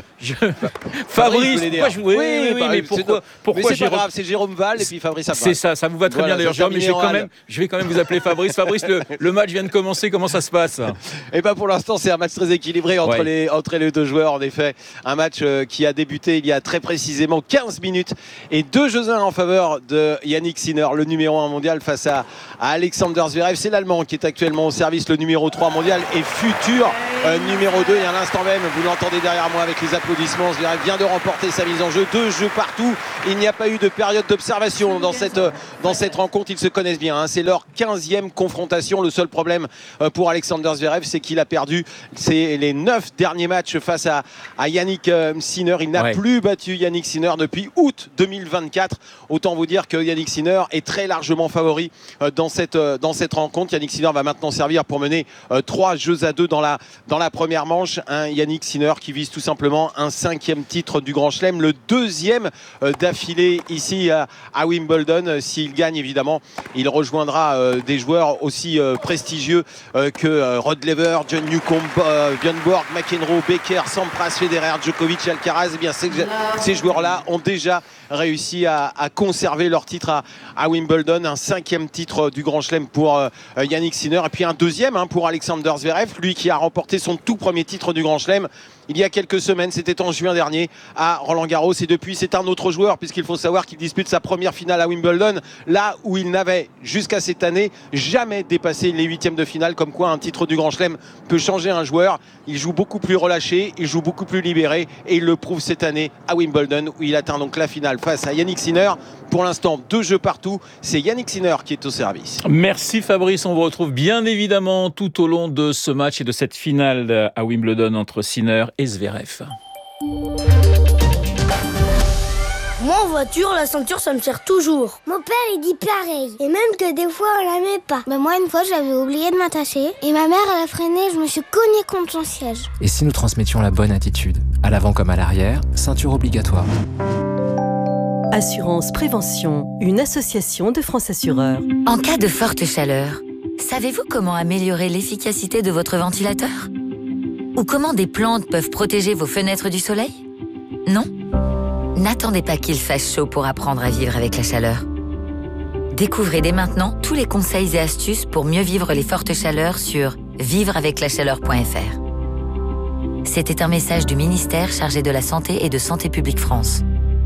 Fabrice, pourquoi mais pourquoi mais c'est Jérôme... pas grave, c'est Jérôme Val et puis Fabrice Abgral. C'est ça vous va très bien d'ailleurs, Jérôme, mais je vais quand même vous appeler Fabrice. Fabrice, le match vient de commencer, comment ça se passe? Et ben pour l'instant, c'est un match très équilibré entre les deux joueurs. En effet, un match qui a débuté il y a très précisément 15 minutes et 2-1 en faveur de Yannick Sinner, le numéro 1 mondial face à Alexander Zverev. C'est l'Allemand qui est actuellement au service, le numéro 3 mondial et futur numéro 2. Et à l'instant même, vous l'entendez derrière moi avec les applaudissements, Zverev vient de remporter sa mise en jeu. 2 jeux partout. Il n'y a pas eu de période d'observation dans cette rencontre. Ils se connaissent bien. C'est leur 15e confrontation. Le seul problème pour Alexander Zverev, c'est qu'il a perdu les 9 derniers matchs face à Yannick Sinner. Il n'a plus battu Yannick Sinner depuis août 2024. Autant vous dire que Yannick Sinner est très largement favori dans cette rencontre. Yannick Sinner va maintenant servir pour mener 3-2 dans la première manche. Un Yannick Sinner qui vise tout simplement un 5e titre du Grand Chelem, le 2e d'affilée ici à Wimbledon. S'il gagne, évidemment, il rejoindra des joueurs aussi prestigieux que Rod Laver, John Newcombe, Björn Borg, McEnroe, Becker, Sampras, Federer, Djokovic, Alcaraz. Eh bien, ces joueurs-là ont déjà réussi à conserver leur titre à Wimbledon. Un 5e titre du Grand Chelem pour Yannick Sinner et puis un 2e pour Alexander Zverev, lui qui a remporté son tout premier titre du Grand Chelem il y a quelques semaines, c'était en juin dernier à Roland-Garros, et depuis c'est un autre joueur puisqu'il faut savoir qu'il dispute sa première finale à Wimbledon, là où il n'avait jusqu'à cette année jamais dépassé les 8e de finale. Comme quoi un titre du Grand Chelem peut changer un joueur. Il joue beaucoup plus relâché, il joue beaucoup plus libéré et il le prouve cette année à Wimbledon où il atteint donc la finale face à Yannick Sinner. Pour l'instant, 2 jeux partout, c'est Yannick Sinner qui est au service. Merci Fabrice, on vous retrouve bien évidemment tout au long de ce match et de cette finale à Wimbledon entre Sinner et Zverev. Moi en voiture, la ceinture ça me sert toujours. Mon père il dit pareil. Et même que des fois on la met pas. Moi une fois j'avais oublié de m'attacher. Et ma mère elle a freiné, je me suis cognée contre son siège. Et si nous transmettions la bonne attitude, à l'avant comme à l'arrière, ceinture obligatoire. Assurance Prévention, une association de France Assureurs. En cas de forte chaleur, savez-vous comment améliorer l'efficacité de votre ventilateur ? Ou comment des plantes peuvent protéger vos fenêtres du soleil ? Non ? N'attendez pas qu'il fasse chaud pour apprendre à vivre avec la chaleur. Découvrez dès maintenant tous les conseils et astuces pour mieux vivre les fortes chaleurs sur vivreaveclachaleur.fr. C'était un message du ministère chargé de la Santé et de Santé publique France.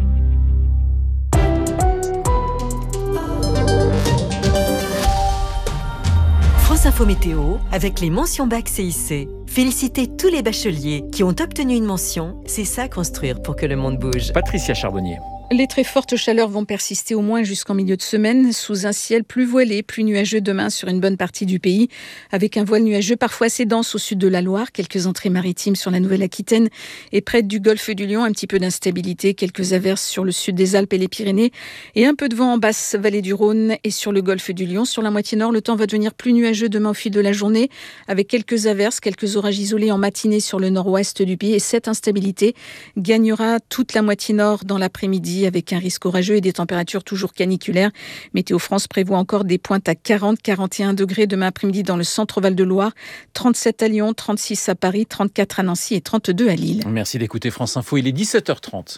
France Info Météo avec les mentions bac CIC. Félicitez tous les bacheliers qui ont obtenu une mention. C'est ça construire pour que le monde bouge. Patricia Charbonnier. Les très fortes chaleurs vont persister au moins jusqu'en milieu de semaine, sous un ciel plus voilé, plus nuageux demain sur une bonne partie du pays, avec un voile nuageux parfois assez dense au sud de la Loire, quelques entrées maritimes sur la Nouvelle-Aquitaine et près du golfe du Lion, un petit peu d'instabilité, quelques averses sur le sud des Alpes et les Pyrénées et un peu de vent en basse vallée du Rhône et sur le golfe du Lion. Sur la moitié nord, le temps va devenir plus nuageux demain au fil de la journée, avec quelques averses, quelques orages isolés en matinée sur le nord-ouest du pays, et cette instabilité gagnera toute la moitié nord dans l'après-midi, avec un risque orageux et des températures toujours caniculaires. Météo France prévoit encore des pointes à 40-41 degrés demain après-midi dans le centre Val-de-Loire, 37 à Lyon, 36 à Paris, 34 à Nancy et 32 à Lille. Merci d'écouter France Info, il est 17h30.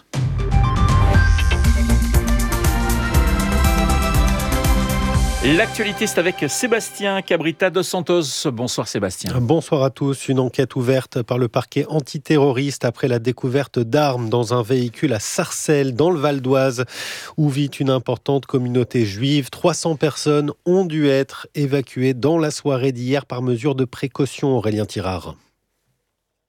L'actualité, c'est avec Sébastien Cabrita dos Santos. Bonsoir Sébastien. Bonsoir à tous. Une enquête ouverte par le parquet antiterroriste après la découverte d'armes dans un véhicule à Sarcelles, dans le Val d'Oise, où vit une importante communauté juive. 300 personnes ont dû être évacuées dans la soirée d'hier par mesure de précaution, Aurélien Tirard.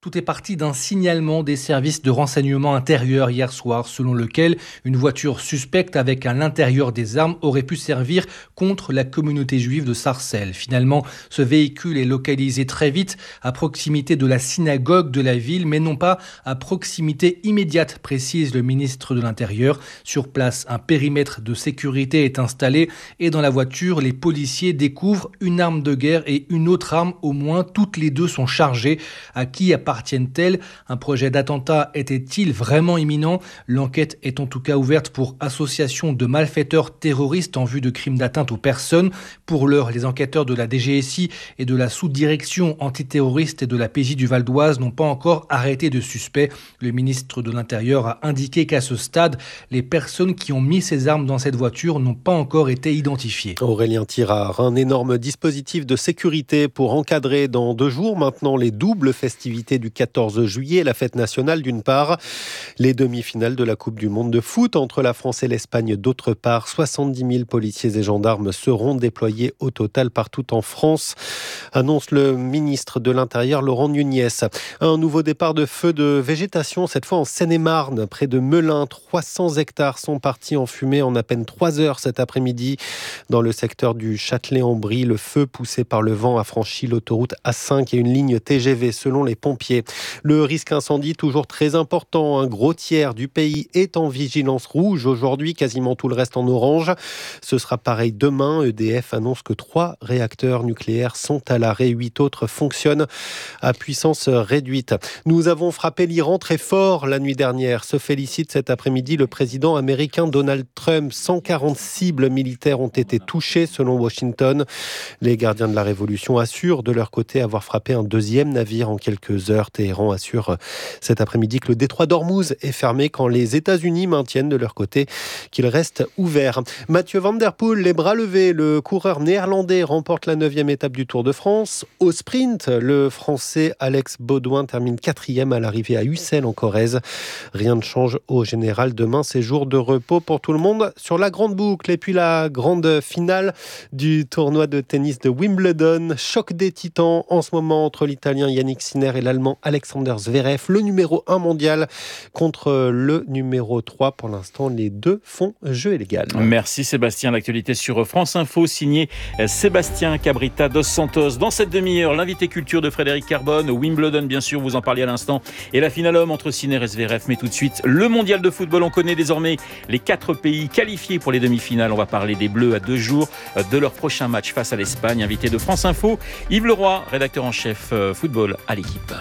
Tout est parti d'un signalement des services de renseignement intérieur hier soir, selon lequel une voiture suspecte avec à l'intérieur des armes aurait pu servir contre la communauté juive de Sarcelles. Finalement, ce véhicule est localisé très vite à proximité de la synagogue de la ville, mais non pas à proximité immédiate, précise le ministre de l'Intérieur. Sur place, un périmètre de sécurité est installé et dans la voiture, les policiers découvrent une arme de guerre et une autre arme, au moins toutes les deux sont chargées. À qui appartiennent-elles ? Un projet d'attentat était-il vraiment imminent ? L'enquête est en tout cas ouverte pour association de malfaiteurs terroristes en vue de crimes d'atteinte aux personnes. Pour l'heure, les enquêteurs de la DGSI et de la sous-direction antiterroriste et de la PJ du Val d'Oise n'ont pas encore arrêté de suspects. Le ministre de l'Intérieur a indiqué qu'à ce stade, les personnes qui ont mis ces armes dans cette voiture n'ont pas encore été identifiées. Aurélien Tirard, un énorme dispositif de sécurité pour encadrer dans 2 jours maintenant les doubles festivités du 14 juillet, la fête nationale d'une part, les demi-finales de la Coupe du Monde de foot entre la France et l'Espagne d'autre part. 70 000 policiers et gendarmes seront déployés au total partout en France, annonce le ministre de l'Intérieur Laurent Nunez. Un nouveau départ de feu de végétation, cette fois en Seine-et-Marne, près de Melun. 300 hectares sont partis en fumée en à peine 3 heures cet après-midi. Dans le secteur du Châtelet-en-Brie, le feu poussé par le vent a franchi l'autoroute A5 et une ligne TGV selon les pompiers. Le risque incendie toujours très important. Un gros tiers du pays est en vigilance rouge aujourd'hui, quasiment tout le reste en orange. Ce sera pareil demain. EDF annonce que 3 réacteurs nucléaires sont à l'arrêt. 8 autres fonctionnent à puissance réduite. Nous avons frappé l'Iran très fort la nuit dernière. Se félicite cet après-midi le président américain Donald Trump. 140 cibles militaires ont été touchées selon Washington. Les gardiens de la révolution assurent de leur côté avoir frappé un 2e navire en quelques heures. Téhéran assure cet après-midi que le détroit d'Ormuz est fermé quand les États-Unis maintiennent de leur côté qu'il reste ouvert. Mathieu Van Der Poel, les bras levés, le coureur néerlandais remporte la 9e étape du Tour de France. Au sprint, le Français Alex Baudouin termine 4e à l'arrivée à Ussel en Corrèze. Rien ne change au général. Demain, c'est jour de repos pour tout le monde sur la grande boucle. Et puis la grande finale du tournoi de tennis de Wimbledon. Choc des titans en ce moment entre l'Italien Yannick Sinner et l'Allemand Alexander Zverev, le numéro 1 mondial contre le numéro 3. Pour l'instant, les deux font jeu illégal. Merci Sébastien. L'actualité sur France Info, signé Sébastien Cabrita dos Santos. Dans cette demi-heure, l'invité culture de Frédéric Carbone, Wimbledon bien sûr, vous en parliez à l'instant, et la finale homme entre Sinner et Zverev. Mais tout de suite, le mondial de football, on connaît désormais les 4 pays qualifiés pour les demi-finales. On va parler des Bleus à 2 jours de leur prochain match face à l'Espagne. Invité de France Info, Yves Leroy, rédacteur en chef football à l'équipe.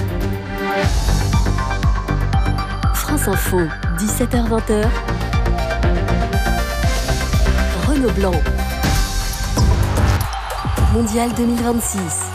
France Info, 17h-20h. Renaud Blanc. Mondial 2026.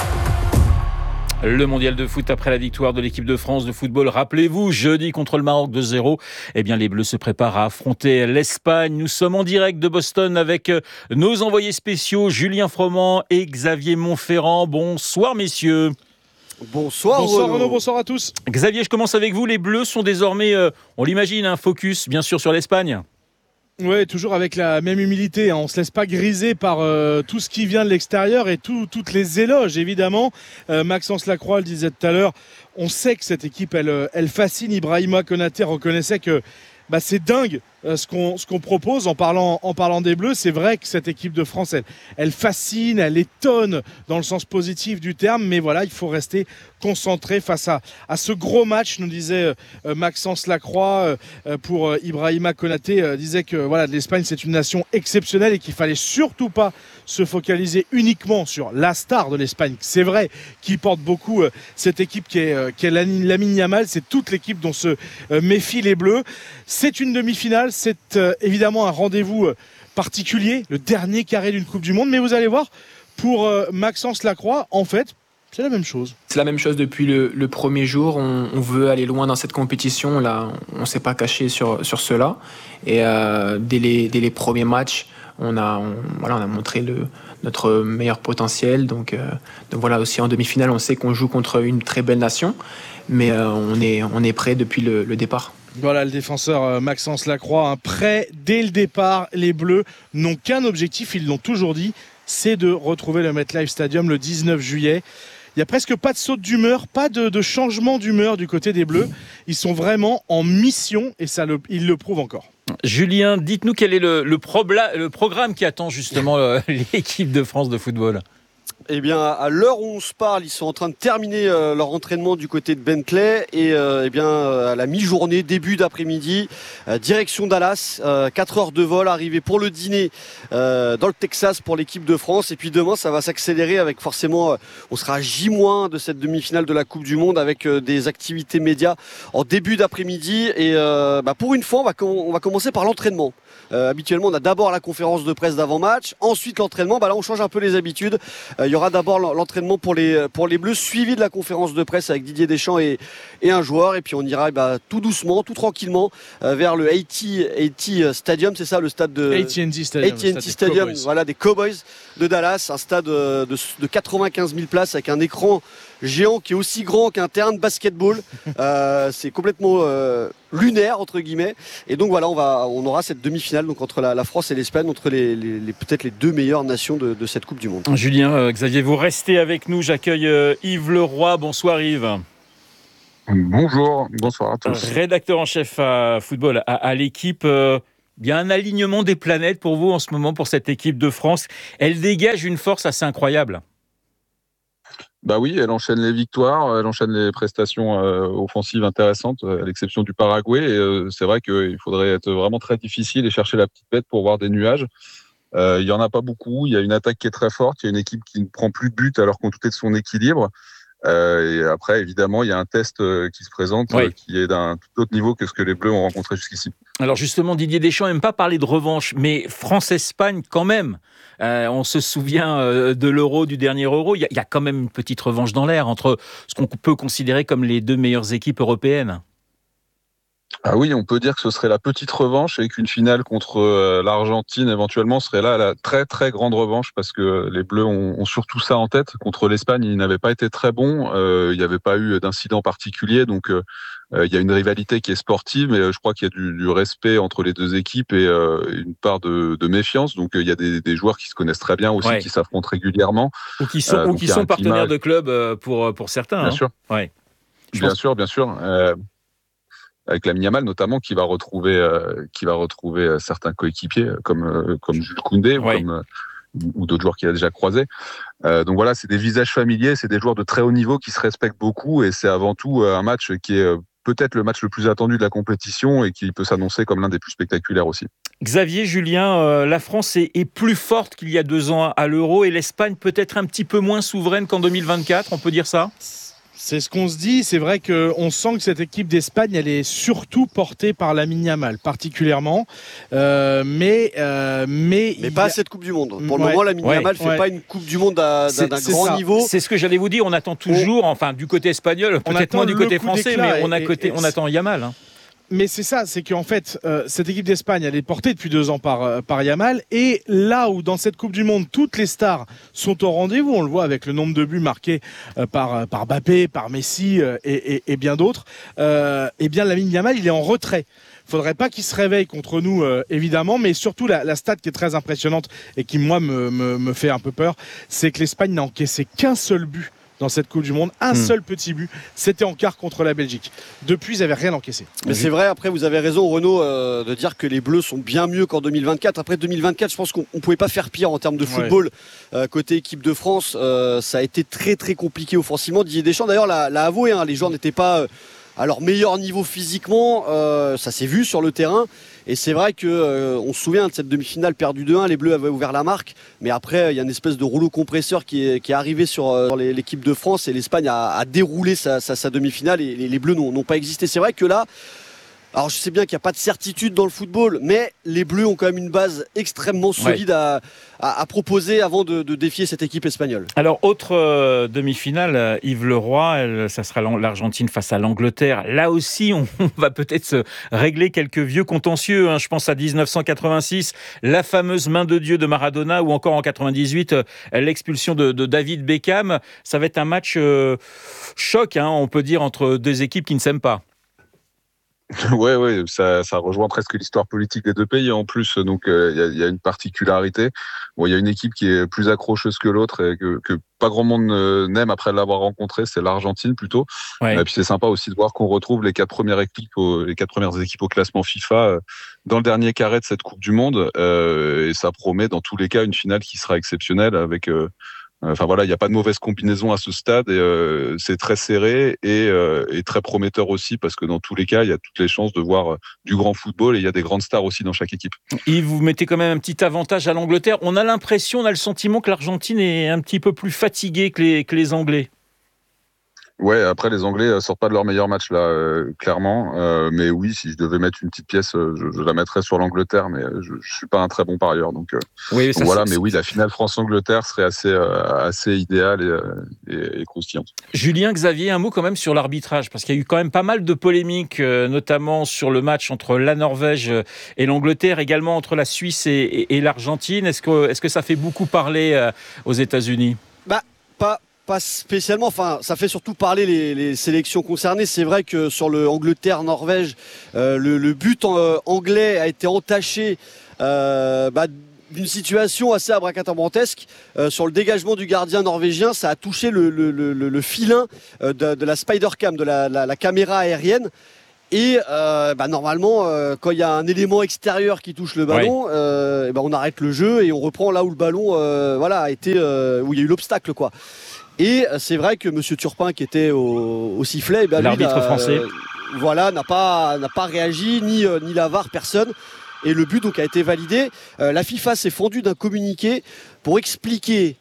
Le mondial de foot après la victoire de l'équipe de France de football. Rappelez-vous, jeudi contre le Maroc 2-0. Eh bien, les Bleus se préparent à affronter l'Espagne. Nous sommes en direct de Boston avec nos envoyés spéciaux, Julien Froment et Xavier Montferrand. Bonsoir, messieurs. Bonsoir Renaud, bonsoir à tous. Xavier, je commence avec vous. Les Bleus sont désormais, on l'imagine, un focus bien sûr sur l'Espagne. Oui, toujours avec la même humilité. On ne se laisse pas griser par tout ce qui vient de l'extérieur et toutes les éloges, évidemment. Maxence Lacroix le disait tout à l'heure. On sait que cette équipe, elle fascine. Ibrahima Konaté reconnaissait que c'est dingue ce qu'on propose en parlant des Bleus. C'est vrai que cette équipe de France, elle fascine, elle étonne dans le sens positif du terme. Mais voilà, il faut rester concentré face à ce gros match, nous disait Maxence Lacroix pour Ibrahima Konaté. Disait que voilà, l'Espagne, c'est une nation exceptionnelle et qu'il fallait surtout pas se focaliser uniquement sur la star de l'Espagne. C'est vrai qu'il porte beaucoup cette équipe qui est Lamine Yamal. C'est toute l'équipe dont se méfient les Bleus. C'est une demi-finale. C'est évidemment un rendez-vous particulier, le dernier carré d'une Coupe du Monde. Mais vous allez voir, pour Maxence Lacroix, en fait, c'est la même chose. C'est la même chose depuis le premier jour. On veut aller loin dans cette compétition. Là, on ne s'est pas caché sur cela. Et dès les premiers matchs, on a montré notre meilleur potentiel. Donc voilà, aussi en demi-finale, on sait qu'on joue contre une très belle nation. Mais on est prêt depuis le départ. Voilà le défenseur Maxence Lacroix, prêt dès le départ. Les Bleus n'ont qu'un objectif, ils l'ont toujours dit, c'est de retrouver le MetLife Stadium le 19 juillet. Il n'y a presque pas de saut d'humeur, pas de changement d'humeur du côté des Bleus. Ils sont vraiment en mission et ils le prouvent encore. Julien, dites-nous quel est le programme qui attend justement l'équipe de France de football. Eh bien, à l'heure où on se parle, ils sont en train de terminer leur entraînement du côté de Bentley et à la mi-journée, début d'après-midi, direction Dallas, 4 heures de vol, arrivé pour le dîner dans le Texas pour l'équipe de France. Et puis demain, ça va s'accélérer avec forcément, on sera à J- de cette demi-finale de la Coupe du Monde avec des activités médias en début d'après-midi. Et pour une fois, on va commencer par l'entraînement. Habituellement, on a d'abord la conférence de presse d'avant-match, ensuite l'entraînement. Là, on change un peu les habitudes. Il y aura d'abord l'entraînement pour les Bleus, suivi de la conférence de presse avec Didier Deschamps et un joueur. Et puis on ira tout doucement, tout tranquillement vers le AT&T Stadium, c'est ça, le stade de AT&T Stadium, voilà, des Cowboys de Dallas, un stade de 95 000 places avec un écran géant qui est aussi grand qu'un terrain de basketball. C'est complètement lunaire entre guillemets. Et donc voilà, on aura cette demi-finale donc entre la France et l'Espagne, entre peut-être les deux meilleures nations de cette Coupe du Monde. Julien, Xavier, vous restez avec nous. J'accueille Yves Leroy. Bonsoir Yves. Bonjour, bonsoir à tous. Rédacteur en chef à football à l'équipe. Il y a un alignement des planètes pour vous en ce moment pour cette équipe de France. Elle dégage une force assez incroyable. Bah oui, elle enchaîne les victoires, elle enchaîne les prestations offensives intéressantes, à l'exception du Paraguay. Et c'est vrai qu'il faudrait être vraiment très difficile et chercher la petite bête pour voir des nuages. Il n'y en a pas beaucoup. Il y a une attaque qui est très forte. Il y a une équipe qui ne prend plus de but alors qu'on doutait de son équilibre. Et après, évidemment, il y a un test qui se présente qui est d'un tout autre niveau que ce que les Bleus ont rencontré jusqu'ici. Alors justement, Didier Deschamps n'aime pas parler de revanche, mais France-Espagne quand même. On se souvient de l'Euro, du dernier Euro. Il y a quand même une petite revanche dans l'air entre ce qu'on peut considérer comme les deux meilleures équipes européennes. Ah oui, on peut dire que ce serait la petite revanche et qu'une finale contre l'Argentine éventuellement serait là la très très grande revanche, parce que les Bleus ont surtout ça en tête. Contre l'Espagne, ils n'avaient pas été très bons, il n'y avait pas eu d'incident particulier, donc il y a une rivalité qui est sportive, mais je crois qu'il y a du respect entre les deux équipes et une part de méfiance. Donc il y a des joueurs qui se connaissent très bien aussi, qui s'affrontent régulièrement. Ou qui sont partenaires de club pour certains. Bien sûr. Ouais. Bien sûr. Avec Lamine Yamal notamment, qui va retrouver certains coéquipiers comme Jules Koundé ou d'autres joueurs qu'il a déjà croisés. Donc voilà, c'est des visages familiers, c'est des joueurs de très haut niveau qui se respectent beaucoup, et c'est avant tout un match qui est peut-être le match le plus attendu de la compétition et qui peut s'annoncer comme l'un des plus spectaculaires aussi. Xavier, Julien, la France est plus forte qu'il y a 2 ans à l'Euro et l'Espagne peut-être un petit peu moins souveraine qu'en 2024, on peut dire ça ? C'est ce qu'on se dit. C'est vrai qu'on sent que cette équipe d'Espagne, elle est surtout portée par Lamine Yamal, particulièrement. Mais pas à cette Coupe du Monde. Pour le moment, Lamine Yamal ne fait pas une Coupe du Monde d'un grand niveau. C'est ce que j'allais vous dire. On attend toujours, du côté espagnol, peut-être moins du côté français, mais on attend Yamal. Mais c'est ça, c'est qu'en fait, cette équipe d'Espagne, elle est portée depuis 2 ans par Yamal. Et là où, dans cette Coupe du Monde, toutes les stars sont au rendez-vous, on le voit avec le nombre de buts marqués par Mbappé, par Messi et bien d'autres, eh bien, Lamine Yamal, il est en retrait. Il ne faudrait pas qu'il se réveille contre nous, évidemment, mais surtout la stat qui est très impressionnante et qui, moi, me fait un peu peur, c'est que l'Espagne n'a encaissé qu'un seul but dans cette Coupe du Monde, un seul petit but, c'était en quart contre la Belgique. Depuis, ils n'avaient rien encaissé. Mais c'est vrai, après vous avez raison Renaud de dire que les Bleus sont bien mieux qu'en 2024. Après 2024, je pense qu'on ne pouvait pas faire pire en termes de football. Côté équipe de France, ça a été très très compliqué offensivement. Didier Deschamps d'ailleurs l'a avoué, les joueurs n'étaient pas à leur meilleur niveau physiquement, ça s'est vu sur le terrain. Et c'est vrai qu'on se souvient de cette demi-finale perdue 2-1, les Bleus avaient ouvert la marque, mais après il y a une espèce de rouleau compresseur qui est arrivé sur l'équipe de France, et l'Espagne a déroulé sa demi-finale, et les Bleus n'ont pas existé. C'est vrai que là, alors je sais bien qu'il n'y a pas de certitude dans le football, mais les Bleus ont quand même une base extrêmement solide à proposer avant de défier cette équipe espagnole. Alors, autre demi-finale, Yves Leroy, ça sera l'Argentine face à l'Angleterre. Là aussi, on va peut-être se régler quelques vieux contentieux. Je pense à 1986, la fameuse main de Dieu de Maradona, ou encore en 98, l'expulsion de David Beckham. Ça va être un match choc, on peut dire, entre deux équipes qui ne s'aiment pas. Ouais, ça rejoint presque l'histoire politique des deux pays en plus. Donc il y a une particularité. Bon, il y a une équipe qui est plus accrocheuse que l'autre et que pas grand monde n'aime après l'avoir rencontrée, c'est l'Argentine plutôt. Ouais. Et puis c'est sympa aussi de voir qu'on retrouve les quatre premières équipes au classement FIFA dans le dernier carré de cette Coupe du Monde. Et ça promet dans tous les cas une finale qui sera exceptionnelle avec. Enfin voilà, il n'y a pas de mauvaise combinaison à ce stade et c'est très serré et très prometteur aussi parce que dans tous les cas, il y a toutes les chances de voir du grand football et il y a des grandes stars aussi dans chaque équipe. Yves, vous mettez quand même un petit avantage à l'Angleterre. On a le sentiment que l'Argentine est un petit peu plus fatiguée que les Anglais. Ouais, après les Anglais sortent pas de leur meilleur match là, clairement. Mais oui, si je devais mettre une petite pièce, je la mettrais sur l'Angleterre, mais je suis pas un très bon parieur, donc voilà. Mais oui, la finale France-Angleterre serait assez idéale et croustillante. Julien, Xavier, un mot quand même sur l'arbitrage, parce qu'il y a eu quand même pas mal de polémiques, notamment sur le match entre la Norvège et l'Angleterre, également entre la Suisse et l'Argentine. Est-ce que ça fait beaucoup parler aux États-Unis ? Pas spécialement, enfin ça fait surtout parler les sélections concernées. C'est vrai que sur le Angleterre-Norvège, le but anglais a été entaché d'une situation assez abracadabrantesque. Sur le dégagement du gardien norvégien, ça a touché le filin de la Spider-Cam, de la caméra aérienne. Et normalement, quand il y a un élément extérieur qui touche le ballon, on arrête le jeu et on reprend là où le ballon a été, où il y a eu l'obstacle, quoi. Et c'est vrai que M. Turpin, qui était au sifflet, l'arbitre français, n'a pas réagi, ni la VAR, personne. Et le but donc a été validé. La FIFA s'est fendue d'un communiqué pour expliquer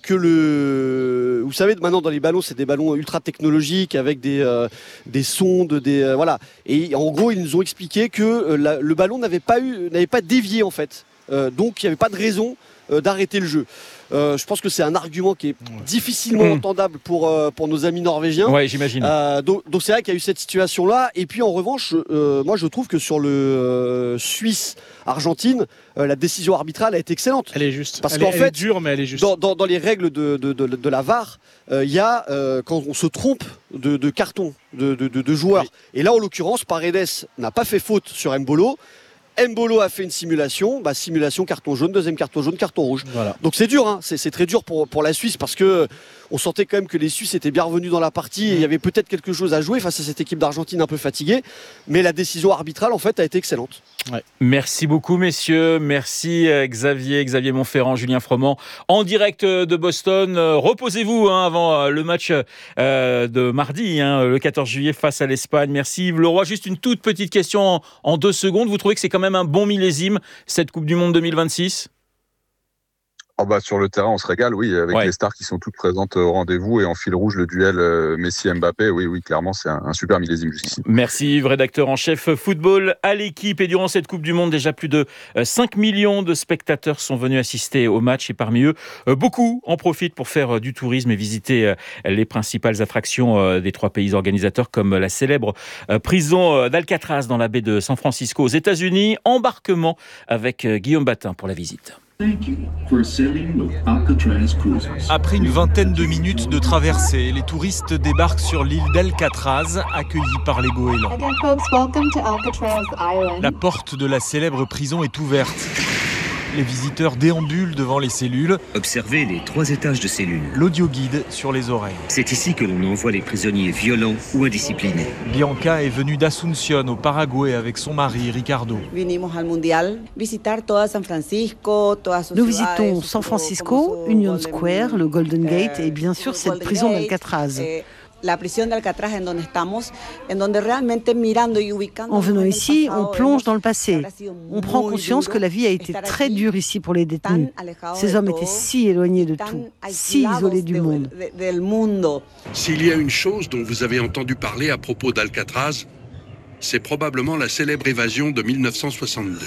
que vous savez, maintenant dans les ballons, c'est des ballons ultra technologiques avec des sondes, Et en gros, ils nous ont expliqué que le ballon n'avait pas dévié en fait. Donc il n'y avait pas de raison d'arrêter le jeu. Je pense que c'est un argument qui est difficilement entendable pour nos amis norvégiens. Ouais, j'imagine. Donc c'est vrai qu'il y a eu cette situation-là. Et puis en revanche, moi je trouve que sur le Suisse-Argentine, la décision arbitrale a été excellente. Elle est juste. Parce qu'en fait, elle est dure, mais elle est juste. Dans les règles de la VAR, il y a quand on se trompe de carton de joueur. Oui. Et là, en l'occurrence, Paredes n'a pas fait faute sur Embolo. Embolo a fait une simulation, simulation, carton jaune, deuxième carton jaune, carton rouge. Voilà. Donc c'est dur, hein, c'est très dur pour la Suisse parce que on sentait quand même que les Suisses étaient bien revenus dans la partie et il y avait peut-être quelque chose à jouer face à cette équipe d'Argentine un peu fatiguée, mais la décision arbitrale en fait a été excellente. Ouais. Merci beaucoup messieurs, merci Xavier Montferrand, Julien Froment en direct de Boston. Reposez-vous avant le match de mardi, le 14 juillet face à l'Espagne. Merci Yves Leroy. Juste une toute petite question en 2 secondes. Vous trouvez que c'est quand même un bon millésime cette Coupe du Monde 2026 ? Sur le terrain, on se régale, oui, avec les stars qui sont toutes présentes au rendez-vous et en fil rouge, le duel Messi-Mbappé. Oui, clairement, c'est un super millésime jusqu'ici. Merci Yves, rédacteur en chef football à l'équipe. Et durant cette Coupe du Monde, déjà plus de 5 millions de spectateurs sont venus assister au match et parmi eux, beaucoup en profitent pour faire du tourisme et visiter les principales attractions des 3 pays organisateurs comme la célèbre prison d'Alcatraz dans la baie de San Francisco aux États-Unis. Embarquement avec Guillaume Batin pour la visite. Après une vingtaine de minutes de traversée, les touristes débarquent sur l'île d'Alcatraz, accueillis par les goélands. La porte de la célèbre prison est ouverte. Les visiteurs déambulent devant les cellules. Observez les 3 étages de cellules. L'audio-guide sur les oreilles. C'est ici que l'on envoie les prisonniers violents ou indisciplinés. Bianca est venue d'Asunción, au Paraguay, avec son mari Ricardo. Nous visitons San Francisco, Union Square, le Golden Gate et bien sûr cette prison d'Alcatraz. En venant ici, on plonge dans le passé. On prend conscience que la vie a été très dure ici pour les détenus. Ces hommes étaient si éloignés de tout, si isolés du monde. S'il y a une chose dont vous avez entendu parler à propos d'Alcatraz, c'est probablement la célèbre évasion de 1962.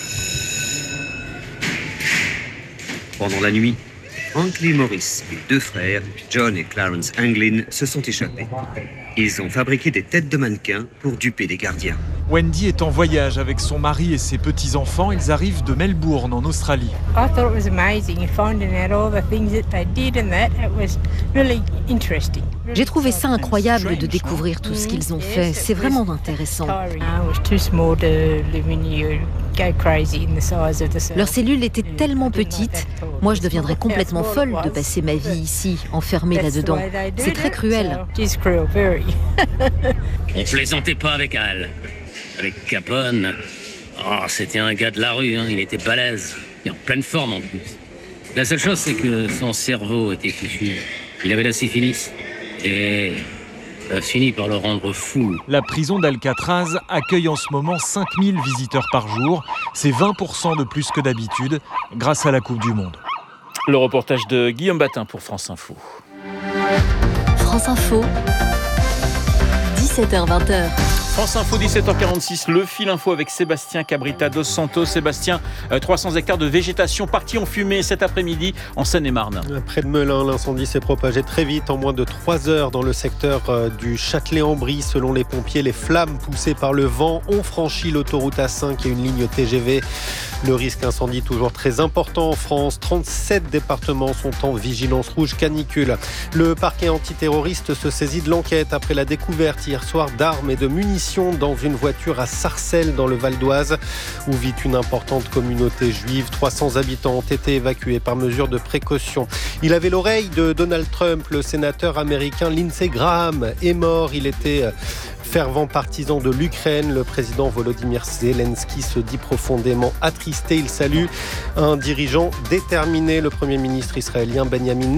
Pendant la nuit, Franklin Morris et 2 frères, John et Clarence Anglin, se sont échappés. Ils ont fabriqué des têtes de mannequins pour duper les gardiens. Wendy est en voyage avec son mari et ses petits-enfants. Ils arrivent de Melbourne, en Australie. J'ai trouvé ça incroyable de découvrir tout ce qu'ils ont fait. C'est vraiment intéressant. Leurs cellules étaient tellement petites. Moi, je deviendrais complètement folle de passer ma vie ici, enfermée là-dedans. C'est très cruel. On plaisantait pas avec Al. Avec Capone, c'était un gars de la rue, il était balèze, et en pleine forme en plus. La seule chose, c'est que son cerveau était fichu. Il avait la syphilis et a fini par le rendre fou. La prison d'Alcatraz accueille en ce moment 5000 visiteurs par jour. C'est 20% de plus que d'habitude, grâce à la Coupe du Monde. Le reportage de Guillaume Batin pour France Info. France Info, 17h-20h. France Info, 17h46, le fil info avec Sébastien Cabrita dos Santos. Sébastien, 300 hectares de végétation partis en fumée cet après-midi en Seine-et-Marne. Près de Melun, l'incendie s'est propagé très vite, en moins de 3 heures dans le secteur du Châtelet-en-Brie. Selon les pompiers, les flammes poussées par le vent ont franchi l'autoroute A5 et une ligne TGV. Le risque incendie toujours très important en France. 37 départements sont en vigilance rouge canicule. Le parquet antiterroriste se saisit de l'enquête après la découverte hier soir d'armes et de munitions dans une voiture à Sarcelles dans le Val d'Oise où vit une importante communauté juive. 300 habitants ont été évacués par mesure de précaution. Il avait l'oreille de Donald Trump. Le sénateur américain Lindsey Graham est mort. Il était fervent partisan de l'Ukraine. Le président Volodymyr Zelensky se dit profondément attristé. Il salue un dirigeant déterminé. Le premier ministre israélien Benjamin